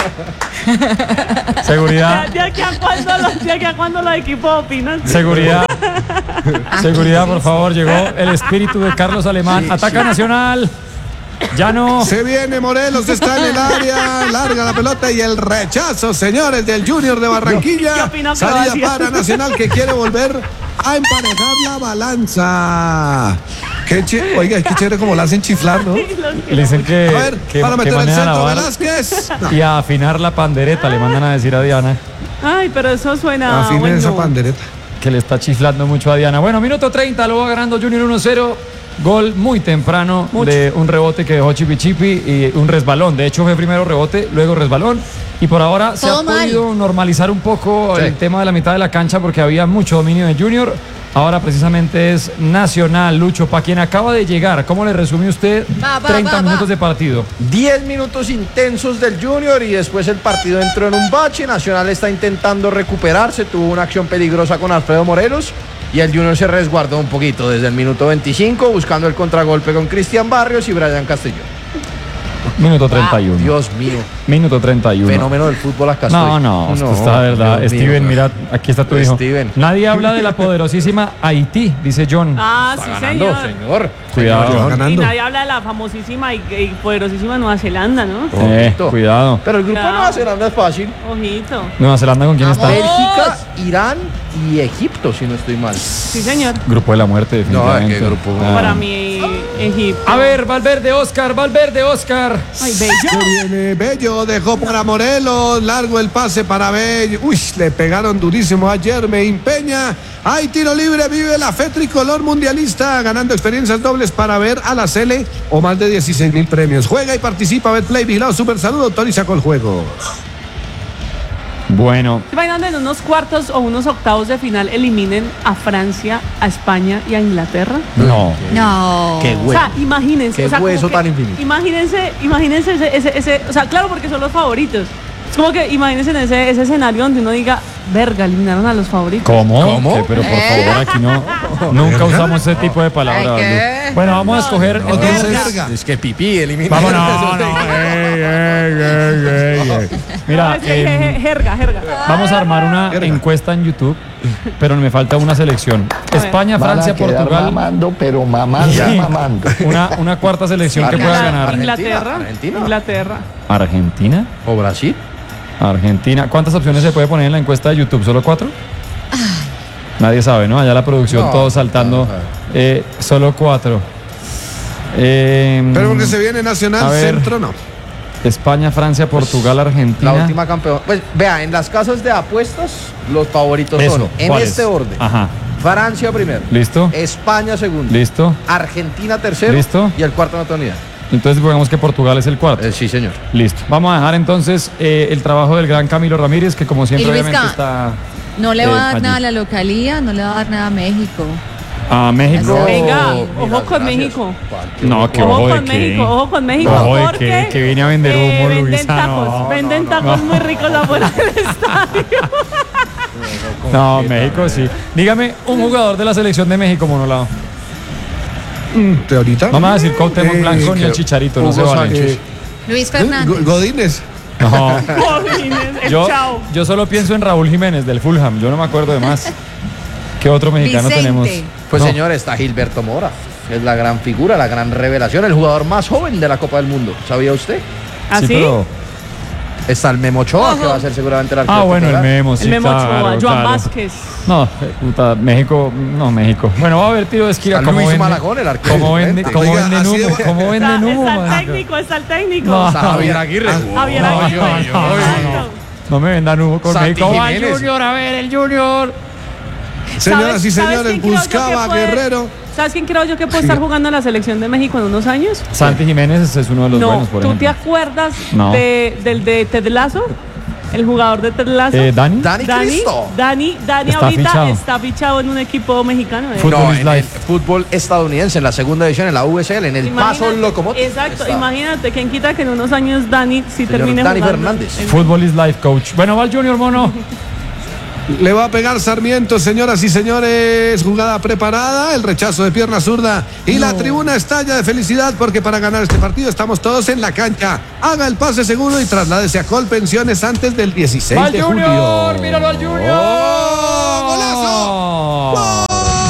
Seguridad. ¿De aquí a cuándo los equipos opinan? Seguridad. Seguridad, por favor. Llegó el espíritu de Carlos Alemán. Ataca Nacional. Ya no. Se viene Morelos, está en el área, larga la pelota y el rechazo, señores, del Junior de Barranquilla. Salida para Nacional, que quiere volver a emparejar la balanza. Oiga, es que chévere como la hacen chiflar, ¿no? Le dicen que, a ver, para meter el centro, Velázquez. Y a afinar la pandereta, le mandan a decir a Diana. Ay, pero eso suena. Afinen bueno. esa pandereta. Que le está chiflando mucho a Diana. Bueno, minuto 30, lo va ganando Junior 1-0. Gol muy temprano de un rebote que dejó Chipi Chipi y un resbalón. De hecho, fue primero rebote, luego resbalón. Y por ahora se ha podido normalizar un poco el tema de la mitad de la cancha porque había mucho dominio de Junior. Ahora precisamente es Nacional. Lucho, para quien acaba de llegar, ¿cómo le resume usted 30 minutos de partido? 10 minutos intensos del Junior y después el partido entró en un bache. Nacional está intentando recuperarse, tuvo una acción peligrosa con Alfredo Morelos y el Junior se resguardó un poquito desde el minuto 25 buscando el contragolpe con Cristian Barrios y Brian Castellón. Minuto 31. Dios mío. Minuto 31. Fenómeno del fútbol acá No, estoy. está de verdad. Dios Steven, mío, mira, aquí está tu hijo. Steven. Nadie habla de la poderosísima Haití, dice John. Ah, sí, Ganando, señor. Cuidado. Y nadie habla de la famosísima y poderosísima Nueva Zelanda, ¿no? Cuidado. Pero el grupo de Nueva Zelanda es fácil. Ojito. Nueva Zelanda, ¿con quién está? Bélgica, Irán y Egipto, si no estoy mal. Sí, señor. Grupo de la muerte, definitivamente. ¿qué grupo? Para mí, Egipto. A ver, Valverde, Oscar. Ay, Bello. Se viene Bello, dejó para Morelos, largo el pase para Bello. Uy, le pegaron durísimo a Jermaine Peña. Hay tiro libre, vive la fe tricolor mundialista, ganando experiencias dobles para ver a la Sele o más de 16,000 premios. Juega y participa, Betplay, vigilado, Super Salud, autoriza con el juego. Bueno. ¿Se imaginan en unos cuartos o unos octavos de final eliminen a Francia, a España y a Inglaterra? No. Qué O hueso. sea, imagínense. Qué o sea, hueso como que tan infinito. Imagínense ese, o sea, claro, porque son los favoritos. Es como que imagínense en ese escenario donde uno diga, verga, eliminaron a los favoritos. ¿Cómo? Pero por favor, aquí nunca usamos ese tipo de palabras. Ay, Bueno, vamos a escoger. Es que pipí elimina. Vamos, Mira, Jerga. vamos a armar una encuesta en YouTube, pero me falta una selección. España, Francia, Portugal. Mamando, pero mamando. Una cuarta selección que pueda ganar. Inglaterra. ¿Argentina? ¿O Brasil? Argentina. ¿Cuántas opciones se puede poner en la encuesta de YouTube? ¿Solo 4? Nadie sabe, ¿no? Allá la producción, todos saltando. Solo 4. Pero porque se viene Nacional, centro no. España, Francia, Portugal, Argentina. La última campeona. Pues vea, en las casas de apuestas, los favoritos son en este orden. Ajá. Francia primero. ¿Listo? España segundo. ¿Listo? Argentina tercero. ¿Listo? Y el cuarto no tengo ni idea. Entonces digamos que Portugal es el cuarto. Sí, señor. Listo. Vamos a dejar entonces el trabajo del gran Camilo Ramírez, que como siempre obviamente está... No le va a dar allí. nada a la localía, no le va a dar nada a México. A México. Venga, ojo con México. No, que Ojo con México, ojo con México. Ojo de porque que viene a vender humo, venden Luisa. tacos, venden tacos muy ricos afuera del estadio. No, México sí. Dígame un jugador de la selección de México, Monolao. Ahorita. Vamos a decir Cuauhtémoc Blanco ni el Chicharito, no se vale. Luis Fernández. Godínez. No. El chao. Yo solo pienso en Raúl Jiménez del Fulham, yo no me acuerdo de más. ¿Qué otro mexicano Vicente. tenemos? Pues No. señor, está Gilberto Mora. Es la gran figura, la gran revelación, el jugador más joven de la Copa del Mundo. ¿Sabía usted? ¿Así? Sí, pero Está el Memo Ochoa, que va a ser seguramente el arquero. Bueno, el Memo, sí, el Memo Ochoa, claro, Joan Vázquez. No, puta, México. Bueno, va a haber tiro de esquina. Está Luis Malagón, el arquero. ¿Cómo venden humo? Está el técnico. No, Javier Aguirre. Javier Aguirre. No me vendan humo con Santi México. Va el Jiménez. Junior, a ver, el Junior. Señoras y ¿Sabes señores, quién creo yo buscaba que puede- Guerrero. ¿Sabes quién creo yo que puede estar jugando en la selección de México en unos años? Santi Jiménez es uno de los buenos, por ¿tú ejemplo. te acuerdas No. del de Ted Lasso? El jugador de Ted Lasso. ¿Dani? Dani Cristo. Dani Está ahorita fichado. está fichado en un equipo mexicano. Fútbol No, is en el life. fútbol estadounidense, en la segunda división, en la USL, en el Paso Locomotive. Exacto, Está. imagínate, ¿quién quita que en unos años Dani sí Señor termine Dani jugando? Fernández. Fútbol is life, coach. Bueno, va el Junior, mono. Le va a pegar Sarmiento, señoras y señores. Jugada preparada, el rechazo de pierna zurda. Y la tribuna estalla de felicidad porque para ganar este partido estamos todos en la cancha. Haga el pase seguro y trasládese a Colpensiones antes del 16 ¡Va el de Junior! julio. ¡Míralo al Junior! ¡Oh! ¡Golazo! ¡Gol!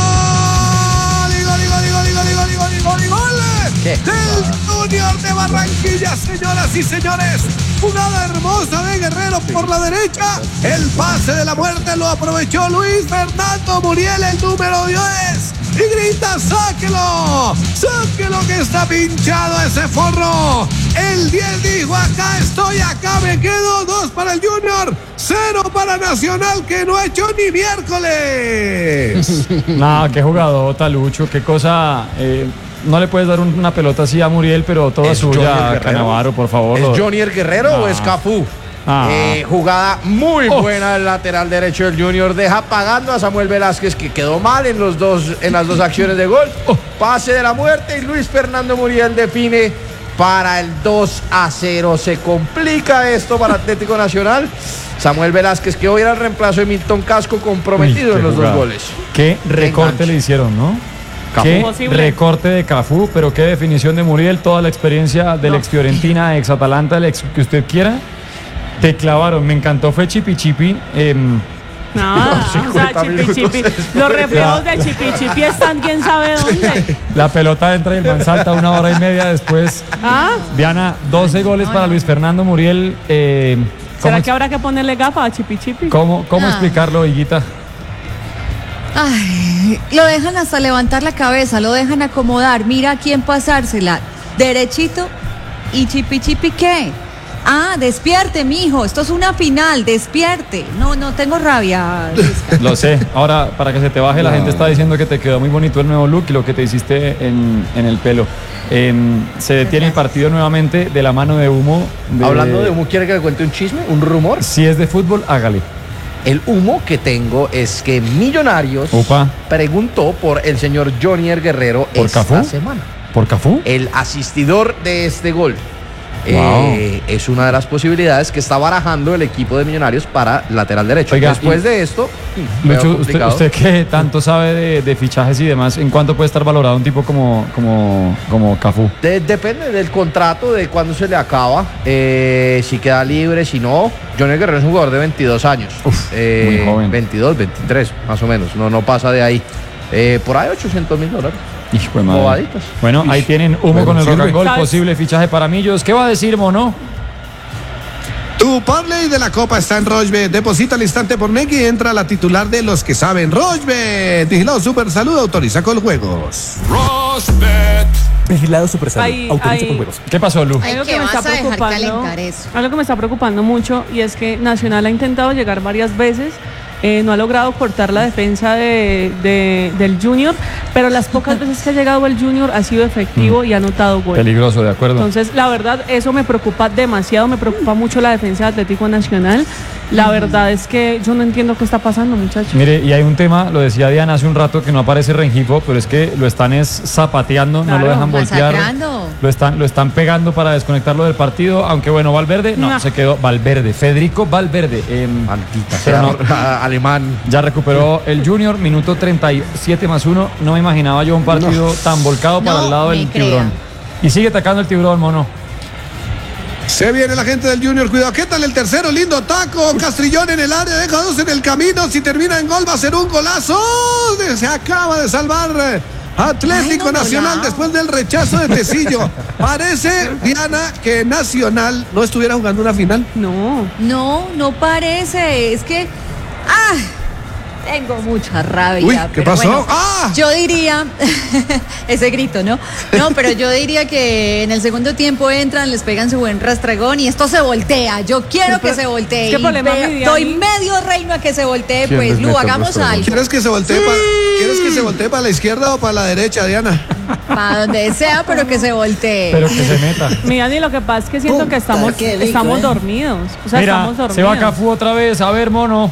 ¿Qué? Del Junior de Barranquilla, señoras y señores. Jugada hermosa de Guerrero por la derecha. El pase de la muerte lo aprovechó Luis Fernando Muriel, el número 10. Y grita, sáquelo, sáquelo que está pinchado ese forro. El 10 dijo, acá estoy, acá me quedo. 2 para el Junior, 0 para Nacional, que no ha hecho ni miércoles. No, qué jugador, Lucho, qué cosa. No le puedes dar una pelota así a Muriel, pero toda ¿Es Jonier suya, Guerrero? Canavaro, por favor. ¿Es Jonier Guerrero o es Cafú? Jugada muy buena del lateral derecho del Junior. Deja pagando a Samuel Velázquez, que quedó mal en las dos acciones de gol. Pase de la muerte y Luis Fernando Muriel define para el 2-0. Se complica esto para Atlético Nacional. Samuel Velázquez, que hoy era el reemplazo de Milton Casco, comprometido en los 2 goles. Qué recorte le hicieron, ¿no? Qué recorte de Cafú, pero qué definición de Muriel, toda la experiencia del ex Fiorentina, ex Atalanta, el ex que usted quiera. Te clavaron, me encantó, fue Chipi Chipi. O sea, Chipi Chipi. Los reflejos de Chipi Chipi están quién sabe dónde. La pelota entra y el man salta 1 hora y media después. Diana, 12 goles para Luis Fernando Muriel. ¿Será que habrá que ponerle gafas a Chipi Chipi? ¿Cómo explicarlo, Higuita? Ay, lo dejan hasta levantar la cabeza, lo dejan acomodar, mira a quién pasársela, derechito. ¿Y Chipi Chipi qué? Despierte, mijo, esto es una final, despierte. No tengo rabia. Lo sé. Ahora, para que se te baje, la gente está diciendo que te quedó muy bonito el nuevo look y lo que te hiciste en el pelo. Se detiene el partido nuevamente de la mano de Humo. Hablando de Humo, ¿quiere que le cuente un chisme? ¿Un rumor? Si es de fútbol, hágale. El humo que tengo es que Millonarios preguntó por el señor Jonier Guerrero esta semana. ¿Por Cafú? El asistidor de este gol. Es una de las posibilidades que está barajando el equipo de Millonarios para lateral derecho. Oiga, después de esto, Lucho, usted que tanto sabe de fichajes y demás, ¿en cuánto puede estar valorado un tipo como Cafú? Depende del contrato, de cuándo se le acaba, si queda libre, si no. Jonier Guerrero es un jugador de 22 años. Muy joven. 22, 23, más o menos. No pasa de ahí. Por ahí $800,000. Hijo de madre. Bobaditas. Bueno, ahí tienen Humo con el rock and roll, posible fichaje para Millos. ¿Qué va a decir, Mono? Tu parlay de la Copa está en Rochebet. Deposita al instante por Nequi y entra la titular de los que saben. Rochebet. Vigilado Super Salud, autoriza con juegos. Rochebet. Vigilado Super Salud, autoriza con juegos. ¿Qué pasó, Lu? Algo que me está preocupando mucho, y es que Nacional ha intentado llegar varias veces. No ha logrado cortar la defensa del Junior, pero las pocas veces que ha llegado el Junior ha sido efectivo y ha anotado gol. Peligroso, de acuerdo. Entonces, la verdad, eso me preocupa demasiado, me preocupa mucho la defensa de Atlético Nacional. La verdad es que yo no entiendo qué está pasando, muchachos. Mire, y hay un tema, lo decía Diana hace un rato, que no aparece Rengifo, pero es que lo están zapateando, no lo dejan voltear. Lo están pegando para desconectarlo del partido, aunque bueno, Valverde, no. Se quedó Valverde, Federico Valverde. Maldita sea, alemán. Ya recuperó el Junior, minuto 37+1. No me imaginaba yo un partido tan volcado para el lado del tiburón. Y sigue atacando el tiburón, Mono. Se viene la gente del Junior, cuidado. ¿Qué tal el tercero? Lindo taco. Castrillón en el área, deja 2 en el camino. Si termina en gol va a ser un golazo. Se acaba de salvar Atlético Nacional después del rechazo de Tecillo. Parece, Diana, que Nacional no estuviera jugando una final. No parece. Es que tengo mucha rabia. Uy, ¿qué pasó? Bueno, yo diría ese grito, ¿no? No, pero yo diría que en el segundo tiempo entran, les pegan su buen rastragón y esto se voltea. Yo quiero que se voltee. ¿Qué problema, doy medio reino a que se voltee, pues, Lu, hagamos algo. ¿Quieres que se voltee para la izquierda o para la derecha, Diana? Para donde sea, pero que se voltee. Pero que se meta. Mira, Dani, lo que pasa es que siento que estamos dormidos. O sea, mira, estamos dormidos. Se va Cafú otra vez. A ver, mono.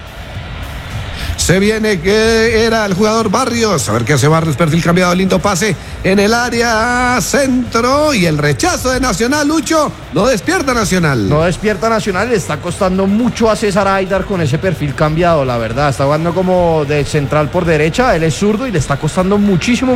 Se viene que era el jugador Barrios. A ver qué hace Barrios. Perfil cambiado. Lindo pase en el área centro. Y el rechazo de Nacional, Lucho. No despierta Nacional. No despierta Nacional. Le está costando mucho a César Aidar con ese perfil cambiado, la verdad. Está jugando como de central por derecha. Él es zurdo y le está costando muchísimo.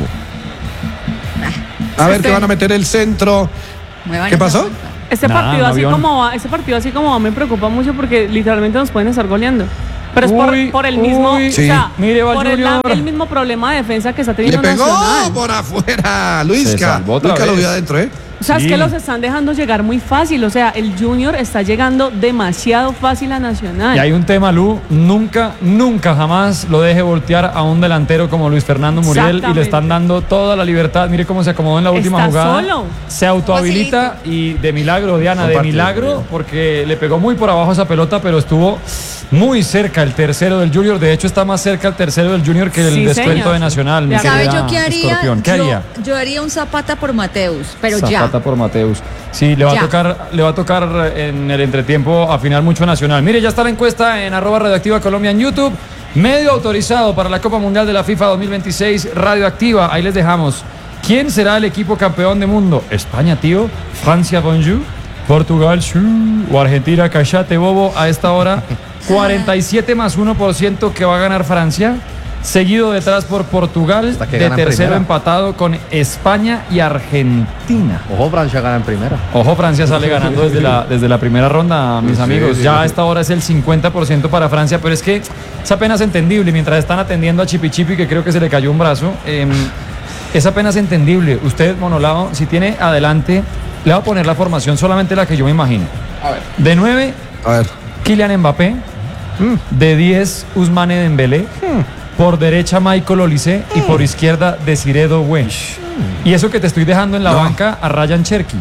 A ver, que van a meter el centro. ¿Qué pasó? Ese partido así como va me preocupa mucho porque literalmente nos pueden estar goleando. Pero es por el mismo, sí. O sea, mire, por el mismo problema de defensa que está teniendo Nacional. Le pegó Nacional. por afuera, Luisca. Luisca lo vio adentro, O sea, es que los están dejando llegar muy fácil. O sea, el Junior está llegando demasiado fácil a Nacional. Y hay un tema, Lu, nunca, jamás lo deje voltear a un delantero como Luis Fernando Muriel y le están dando toda la libertad. Mire cómo se acomodó en la última jugada. Solo. Se autohabilita y de milagro, Diana, porque le pegó muy por abajo esa pelota, pero estuvo muy cerca el tercero del Junior. De hecho, está más cerca el tercero del Junior que el descuento de Nacional. ¿Sabe yo qué haría? ¿Qué haría? Yo haría un Zapata por Mateus, pero Zapata por Mateus. Sí, le va a tocar en el entretiempo afinar mucho Nacional. Mire, ya está la encuesta en @Radioactiva Colombia en YouTube. Medio autorizado para la Copa Mundial de la FIFA 2026 Radioactiva. Ahí les dejamos. ¿Quién será el equipo campeón del mundo? España, tío. Francia, bonjour. Portugal, o Argentina, cachate, bobo. A esta hora 47 más 1% que va a ganar Francia, seguido detrás por Portugal, de tercero empatado con España y Argentina. Ojo, Francia gana en primera. Ojo, Francia sale ganando desde la primera ronda, mis amigos. Ya a esta hora es el 50% para Francia, pero es que es apenas entendible. Mientras están atendiendo a Chipi, que creo que se le cayó un brazo, es apenas entendible. Usted, Monolao, si tiene adelante, le va a poner la formación, solamente la que yo me imagino. A ver. De 9, Kylian Mbappé. De 10, Ousmane Dembélé. Por derecha, Michael Olise. Y por izquierda, Desiré Doué. Y eso que te estoy dejando en la banca a Ryan Cherki.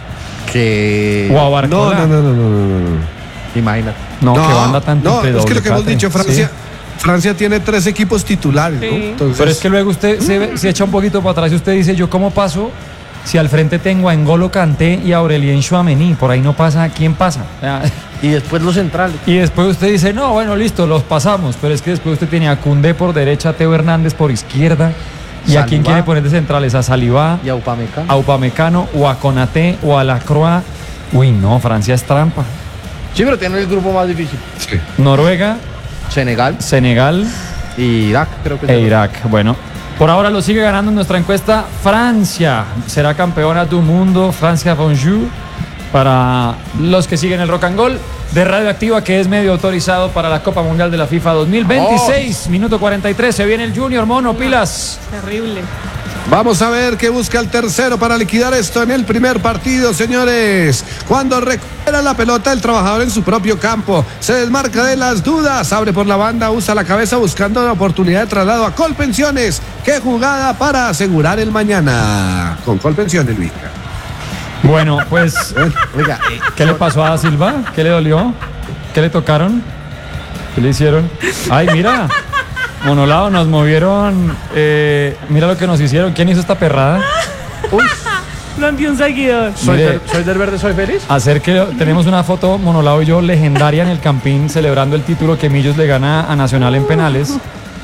Que... O a Barcola. No. Imagínate. No, que banda tan No, es que lo que hemos dicho, Francia tiene 3 equipos titulares, ¿no? Entonces... Pero es que luego usted se echa un poquito para atrás y usted dice, ¿yo cómo paso? Si al frente tengo a N'Golo Kanté y a Aurelien Tchouaméni, por ahí no pasa, ¿quién pasa? Y después los centrales. Y después usted dice, no, bueno, listo, los pasamos. Pero es que después usted tiene a Koundé por derecha, a Teo Hernández por izquierda. ¿Y a quién quiere poner de centrales? A Saliba, y a Upamecano. A Upamecano, o a Konaté, o a Lacroix. Uy, no, Francia es trampa. Sí, pero tiene el grupo más difícil. Sí. Noruega. Senegal. Y Irak, creo que es. Irak, bueno. Por ahora lo sigue ganando en nuestra encuesta Francia. Será campeona del mundo. Francia, bonjour. Para los que siguen el Rock and Roll de Radioactiva, que es medio autorizado para la Copa Mundial de la FIFA 2026. Minuto 43. Se viene el Junior, mono, pilas. Terrible. Vamos a ver qué busca el tercero para liquidar esto en el primer partido, señores. Cuando recupera la pelota el trabajador en su propio campo, se desmarca de las dudas, abre por la banda, usa la cabeza buscando la oportunidad de traslado a Colpensiones. Qué jugada para asegurar el mañana con Colpensiones, Luis. Bueno, pues, oiga, ¿qué le pasó a Da Silva? ¿Qué le dolió? ¿Qué le tocaron? ¿Qué le hicieron? Ay, mira. Monolao, nos movieron. Mira lo que nos hicieron. ¿Quién hizo esta perrada? Uy. Lo envió un seguidor. ¿Soy del verde, soy feliz? Tenemos una foto, Monolao y yo, legendaria en el Campín, celebrando el título que Millos le gana a Nacional en penales.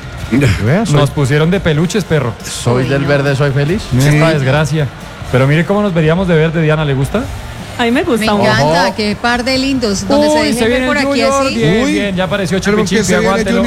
Nos pusieron de peluches, perro. ¿Soy del verde, soy feliz? Esta desgracia. Pero mire cómo nos veríamos de verde, Diana, ¿le gusta? A mí me gusta. Me encanta, qué par de lindos. Donde se dejen ver por aquí así. Bien, ya apareció Chipi, aguántelo.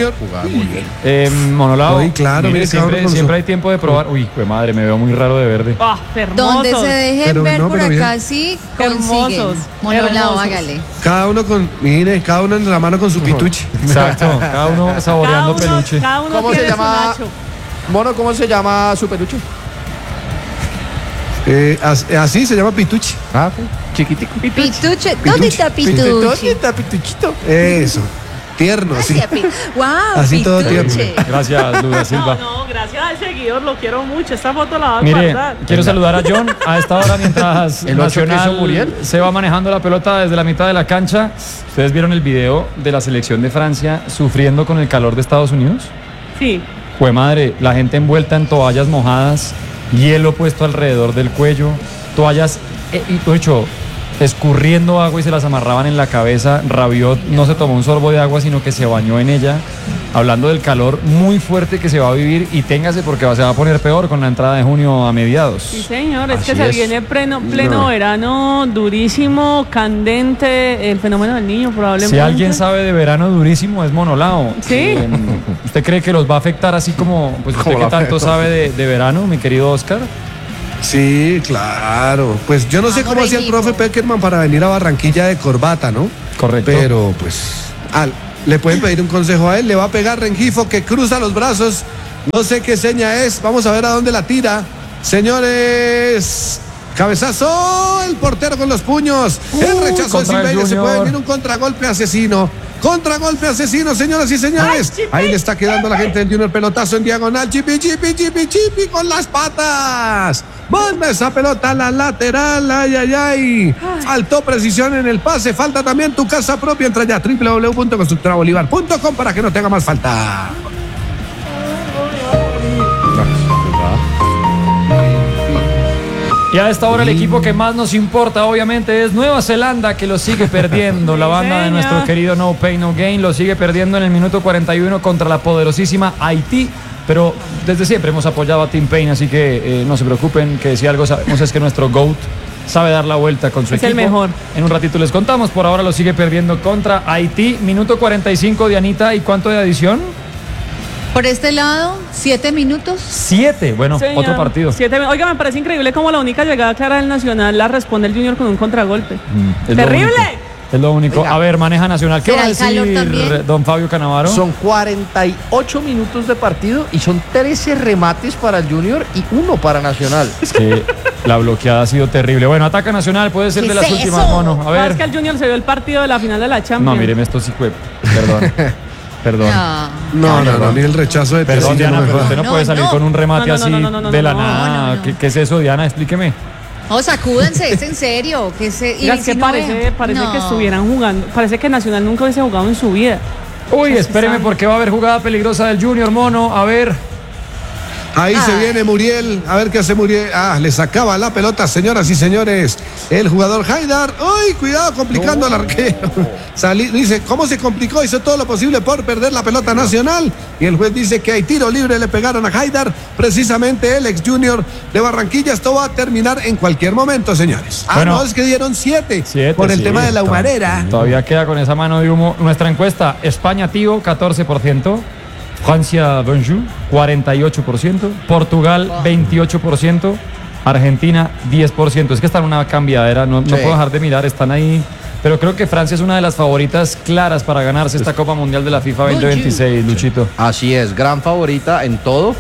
Monolao. Claro, mire, siempre hay tiempo de probar. Uy, pues madre, me veo muy raro de verde. Donde se dejen ver por acá así, consiguen. Monolao, hágale. Cada uno en la mano con su pituche. Exacto, cada uno saboreando peluche. Cada uno ¿Cómo se llama? Mono, ¿cómo se llama su peluche? Así se llama Pituchi. Ah, sí. Chiquitico. Pituche. ¿Dónde está Pituche? ¿Dónde está Pituchito? Eso. Tierno, así. Wow, así Pituche. todo tierno. Gracias, Luda Silva. No, gracias al seguidor, lo quiero mucho. Esta foto la va a Mire, guardar. quiero saludar a John a esta hora mientras ¿El ocho que hizo Nacional Muriel? se va manejando la pelota desde la mitad de la cancha. ¿Ustedes vieron el video de la selección de Francia sufriendo con el calor de Estados Unidos? Sí. Jue madre, la gente envuelta en toallas mojadas, hielo puesto alrededor del cuello, toallas, y hecho, escurriendo agua y se las amarraban en la cabeza. Rabiot no se tomó un sorbo de agua, sino que se bañó en ella. Hablando del calor muy fuerte que se va a vivir, y téngase porque se va a poner peor con la entrada de junio a mediados. Sí, señor, es Así que se es. viene pleno verano, durísimo, candente, el fenómeno del niño probablemente. Si alguien sabe de verano durísimo es Monolao. Sí. ¿Usted cree que los va a afectar así como, pues usted que tanto sabe de verano, mi querido Oscar? Sí, claro. Pues yo no sé cómo hacía el profe Peckerman para venir a Barranquilla de corbata, ¿no? Correcto. Pero pues le pueden pedir un consejo a él. Le va a pegar Rengifo, que cruza los brazos. No sé qué seña es. Vamos a ver a dónde la tira. Señores, cabezazo. El portero con los puños. El rechazo de Silveira. Se puede venir un contragolpe asesino. Contragolpe asesino, señoras y señores. Ahí le está quedando a la gente del Junior. Pelotazo en diagonal. Chipi con las patas. Manda esa pelota a la lateral. Ay. Faltó precisión en el pase. Falta también tu casa propia. Entra ya www.constructorabolivar.com para que no tenga más falta. Y a esta hora el equipo que más nos importa obviamente es Nueva Zelanda, que lo sigue perdiendo. La banda de nuestro querido No Pain No Gain lo sigue perdiendo en el minuto 41 contra la poderosísima Haití. Pero desde siempre hemos apoyado a Team Pain, así que no se preocupen, que si algo sabemos es que nuestro GOAT sabe dar la vuelta con su equipo. Es el mejor. En un ratito les contamos. Por ahora lo sigue perdiendo contra Haití. Minuto 45, Dianita. ¿Y cuánto de adición? Por este lado, 7 minutos. 7. Bueno, Señor, otro partido. 7. Oiga, me parece increíble cómo la única llegada clara del Nacional la responde el Junior con un contragolpe. Es ¡terrible! Es lo único. Venga. A ver, maneja Nacional. ¿Qué va a ¿Será el calor decir también? don Fabio Canavaro? Son 48 minutos de partido y son 13 remates para el Junior y 1 para Nacional. Sí, la bloqueada ha sido terrible. Bueno, ataca Nacional, puede ser ¿Qué de las es últimas, eso? Mono. A Es ver. que el Junior se vio el partido de la final de la Champions. No, míreme, esto sí fue. Perdón. Perdón. No, ni el rechazo de Perdón, Tecillo, Diana, no me pero joda. usted no puede salir con un remate así de la nada. no. ¿Qué es eso, Diana? Explíqueme. No, sacúdense, es en serio. Que se, Oiga, es que no parece vean. que No. estuvieran jugando. Parece que Nacional nunca hubiese jugado en su vida. Uy, espéreme porque va a haber jugada peligrosa del Junior, Mono. A ver. Ahí se viene Muriel. A ver qué hace Muriel. Le sacaba la pelota, señoras y señores. El jugador Haidar. ¡Uy! Cuidado, complicando al arquero. Dice, ¿cómo se complicó? Hizo todo lo posible por perder la pelota Nacional. Y el juez dice que hay tiro libre. Le pegaron a Haidar. Precisamente el ex Junior de Barranquilla. Esto va a terminar en cualquier momento, señores. Bueno, no, es que dieron 7 por el tema de la humarera. Todavía queda con esa mano de humo. Nuestra encuesta: España, tío, 14%. Francia, bonjour, 48%. Portugal, 28%. Argentina, 10%. Es que están en una cambiadera, no puedo dejar de mirar, están ahí. Pero creo que Francia es una de las favoritas claras para ganarse esta Copa Mundial de la FIFA 2026, Luchito. Así es, gran favorita en todo.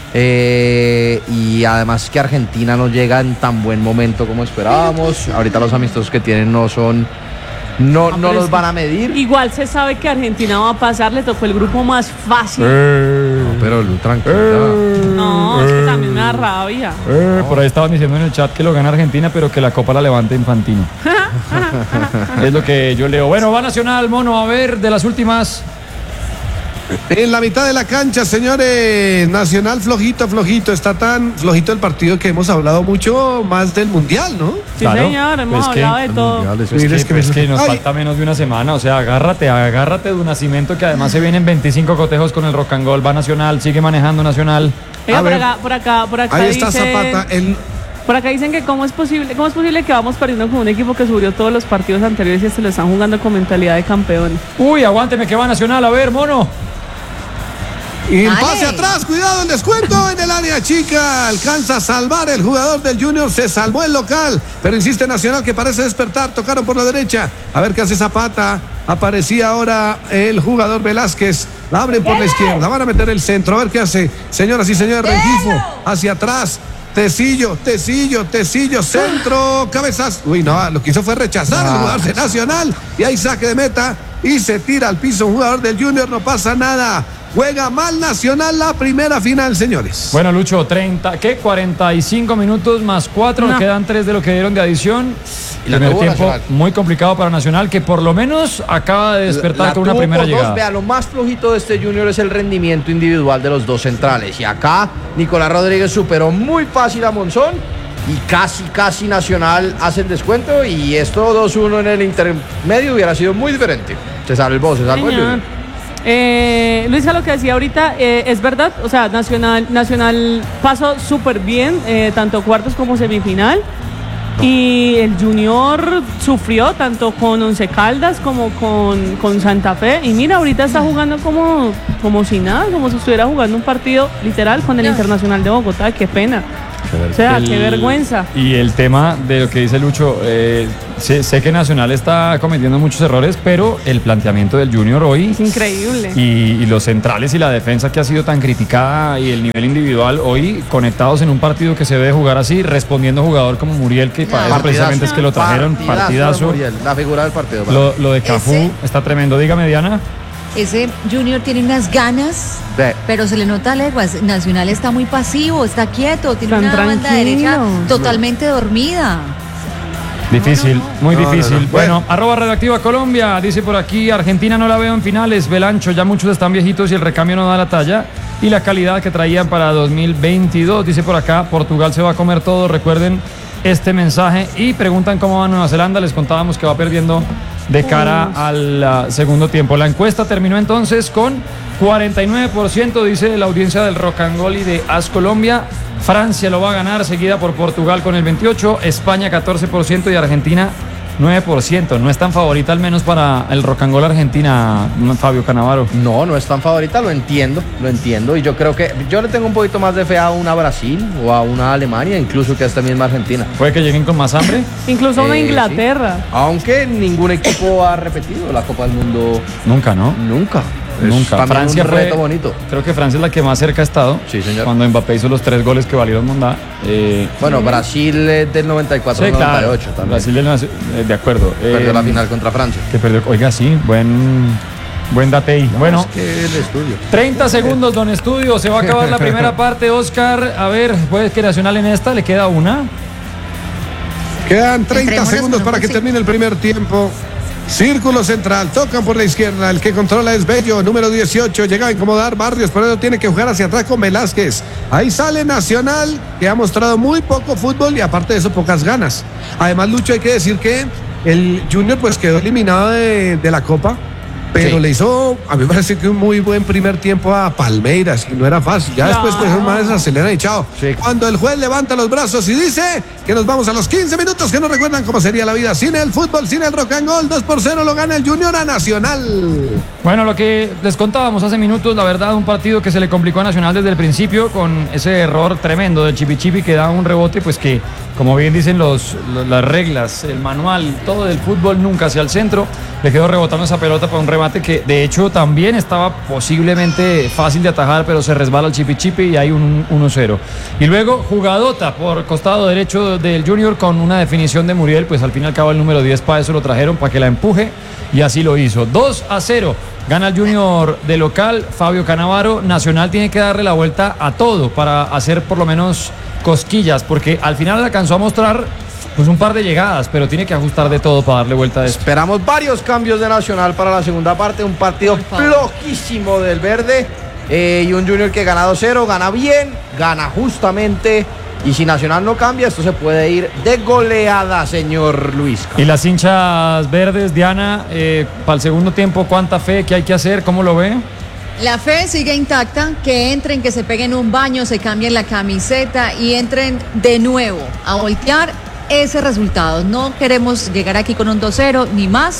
Y además que Argentina no llega en tan buen momento como esperábamos. Ahorita los amistosos que tienen no los van a medir. Igual se sabe que Argentina va a pasar, le tocó el grupo más fácil. No, pero tranquila. No, es que también me da rabia. Por ahí estaban diciendo en el chat que lo gana Argentina, pero que la Copa la levanta Infantino. Es lo que yo leo. Bueno, va Nacional, Mono, a ver, de las últimas. En la mitad de la cancha, señores. Nacional flojito. Está tan flojito el partido que hemos hablado mucho más del Mundial, ¿no? Sí, señor, hemos hablado de todo. Es que nos falta menos de una semana. O sea, agárrate de un nacimiento que además se vienen 25 cotejos con el Rock and Roll. Va Nacional, sigue manejando Nacional. Oiga, por acá ahí está Zapata. Por acá dicen que cómo es posible que vamos perdiendo con un equipo que subió todos los partidos anteriores y se lo están jugando con mentalidad de campeones. Uy, aguánteme que va Nacional, a ver, Mono. Y el pase atrás, cuidado, el descuento en el área área chica, alcanza a salvar el jugador del Junior, se salvó el local, pero insiste Nacional que parece despertar, tocaron por la derecha, a ver qué hace Zapata, aparecía ahora el jugador Velázquez, la abren por la izquierda, van a meter el centro, a ver qué hace, señoras y señores, Rengifo, hacia atrás, Tecillo, centro, cabezas, uy no, lo que hizo fue rechazar al jugador de Nacional, y hay saque de meta, y se tira al piso un jugador del Junior, no pasa nada. Juega mal Nacional la primera final, señores. Bueno, Lucho, 45 minutos más 4, quedan 3 de lo que dieron de adición. El primer tiempo Nacional. Muy complicado para Nacional, que por lo menos acaba de despertar con una primera llegada. Vea, lo más flojito de este Junior es el rendimiento individual de los dos centrales. Y acá Nicolás Rodríguez superó muy fácil a Monzón y casi Nacional hace el descuento, y esto 2-1 en el intermedio hubiera sido muy diferente. Se salvó el Junior. Luisa, lo que decía ahorita es verdad, o sea, Nacional pasó súper bien, tanto cuartos como semifinal, y el Junior sufrió tanto con Once Caldas como con Santa Fe, y mira, ahorita está jugando como si nada, como si estuviera jugando un partido literal con el Internacional de Bogotá. Qué pena. O sea, qué vergüenza. Y el tema de lo que dice Lucho, sé que Nacional está cometiendo muchos errores, pero el planteamiento del Junior hoy es increíble. Y los centrales y la defensa que ha sido tan criticada y el nivel individual hoy conectados en un partido que se debe jugar así, respondiendo a jugador como Muriel, que para eso precisamente es que lo trajeron. Partidazo. Muriel, la figura del partido. Lo de Cafú está tremendo. Dígame, Diana. Ese Junior tiene unas ganas, pero se le nota a leguas. Nacional está muy pasivo, está quieto, tiene una banda derecha totalmente dormida. Difícil, muy difícil. Bueno, @Redactiva Colombia, dice por aquí, Argentina no la veo en finales, Belancho, ya muchos están viejitos y el recambio no da la talla y la calidad que traían para 2022. Dice por acá, Portugal se va a comer todo, recuerden este mensaje, y preguntan cómo va Nueva Zelanda. Les contábamos que va perdiendo de cara al segundo tiempo. La encuesta terminó entonces con 49%, dice la audiencia del Rock and Roll y de As Colombia. Francia lo va a ganar, seguida por Portugal con el 28%, España 14% y Argentina 9%. No es tan favorita, al menos para el Rock and Roll Argentina, Fabio Canavaro. No es tan favorita, lo entiendo. Y yo creo que yo le tengo un poquito más de fe a una Brasil o a una Alemania, incluso que a esta misma Argentina. ¿Puede que lleguen con más hambre? Incluso una Inglaterra. Sí. Aunque ningún equipo ha repetido la Copa del Mundo. Nunca, ¿no? Nunca. Francia un reto bonito. Creo que Francia es la que más cerca ha estado. Sí, señor. Cuando Mbappé hizo los 3 goles que valieron Mondá. Brasil del 94, sí, 98 claro. también. Brasil de acuerdo. Perdió la final contra Francia. Que perdió. Oiga, sí, buen datei. Bueno, es que el estudio. 30 segundos, don Estudio. Se va a acabar la primera parte, Oscar. A ver, puede que Nacional en esta le queda una. Quedan 30 segundos para que termine el primer tiempo. Círculo central, tocan por la izquierda, el que controla es Bello, número 18, llega a incomodar Barrios, pero eso tiene que jugar hacia atrás con Velázquez. Ahí sale Nacional, que ha mostrado muy poco fútbol y aparte de eso pocas ganas. Además, Lucho, hay que decir que el Junior pues quedó eliminado de la Copa, pero le hizo, a mí me parece que un muy buen primer tiempo a Palmeiras, y no era fácil. Ya después pues más aceleran y chao. Sí. Cuando el juez levanta los brazos y dice que nos vamos a los 15 minutos, que nos recuerdan cómo sería la vida sin el fútbol, sin el rock and roll. 2-0 lo gana el Junior a Nacional. Bueno, lo que les contábamos hace minutos, la verdad, un partido que se le complicó a Nacional desde el principio con ese error tremendo de Chipi que da un rebote, pues que, como bien dicen las reglas, el manual, todo del fútbol, nunca hacia el centro. Le quedó rebotando esa pelota para un remate que de hecho también estaba posiblemente fácil de atajar, pero se resbala el Chipi y hay un 1-0. Y luego jugadota por costado derecho del Junior con una definición de Muriel, pues al fin y al cabo el número 10 para eso lo trajeron, para que la empuje, y así lo hizo. 2-0. Gana el Junior de local, Fabio Canavaro. Nacional tiene que darle la vuelta a todo para hacer por lo menos cosquillas, porque al final alcanzó a mostrar pues un par de llegadas, pero tiene que ajustar de todo para darle vuelta a esto. Esperamos varios cambios de Nacional para la segunda parte, un partido flojísimo del verde, y un Junior que gana 2-0, gana bien, gana justamente, y si Nacional no cambia, esto se puede ir de goleada, señor Luis. Y las hinchas verdes, Diana, para el segundo tiempo, ¿cuánta fe? ¿Qué hay que hacer? ¿Cómo lo ve? La fe sigue intacta, que entren, que se peguen un baño, se cambien la camiseta y entren de nuevo a voltear ese resultado. No queremos llegar aquí con un 2-0 ni más.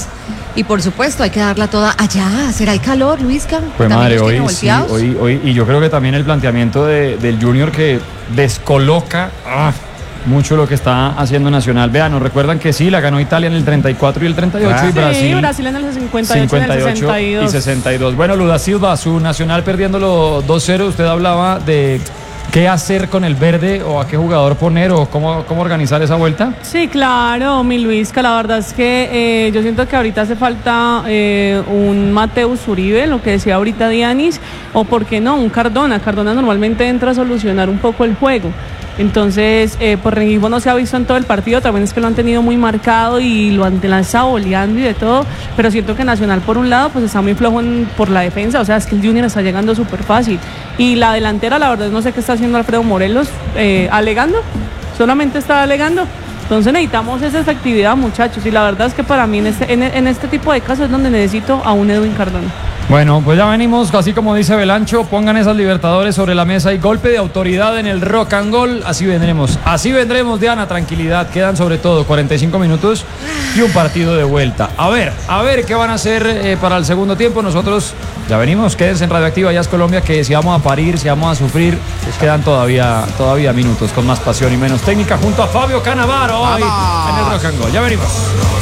Y por supuesto, hay que darla toda allá. ¿Será el calor, Luisca? Pues madre, hoy sí, hoy, y yo creo que también el planteamiento del Junior que descoloca mucho lo que está haciendo Nacional. Vean, nos recuerdan que sí, la ganó Italia en el 34 y el 38 y Brasil en el 58 y el 62. Y 62. Bueno, Lula Silva, su Nacional perdiéndolo 2-0, usted hablaba de qué hacer con el verde o a qué jugador poner o cómo organizar esa vuelta. Sí, claro, mi Luisca, la verdad es que yo siento que ahorita hace falta un Mateus Uribe, lo que decía ahorita Dianis, o por qué no, un Cardona. Cardona normalmente entra a solucionar un poco el juego. Entonces, por Rengifo no se ha visto en todo el partido, también es que lo han tenido muy marcado y lo han estado boleando y de todo, pero siento que Nacional por un lado pues está muy flojo por la defensa, o sea, es que el Junior está llegando súper fácil. Y la delantera, la verdad, no sé qué está haciendo Alfredo Morelos, alegando, solamente está alegando. Entonces necesitamos esa efectividad, muchachos, y la verdad es que para mí en este tipo de casos es donde necesito a un Edwin Cardona. Bueno, pues ya venimos, así como dice Belancho, pongan esas Libertadores sobre la mesa y golpe de autoridad en el Rock and Roll, así vendremos, Diana, tranquilidad, quedan sobre todo 45 minutos y un partido de vuelta. A ver qué van a hacer para el segundo tiempo, nosotros ya venimos, quédense en Radioactiva Jazz Colombia, que si vamos a parir, si vamos a sufrir, quedan todavía minutos con más pasión y menos técnica junto a Fabio Cannavaro hoy en el Rock and Roll, ya venimos.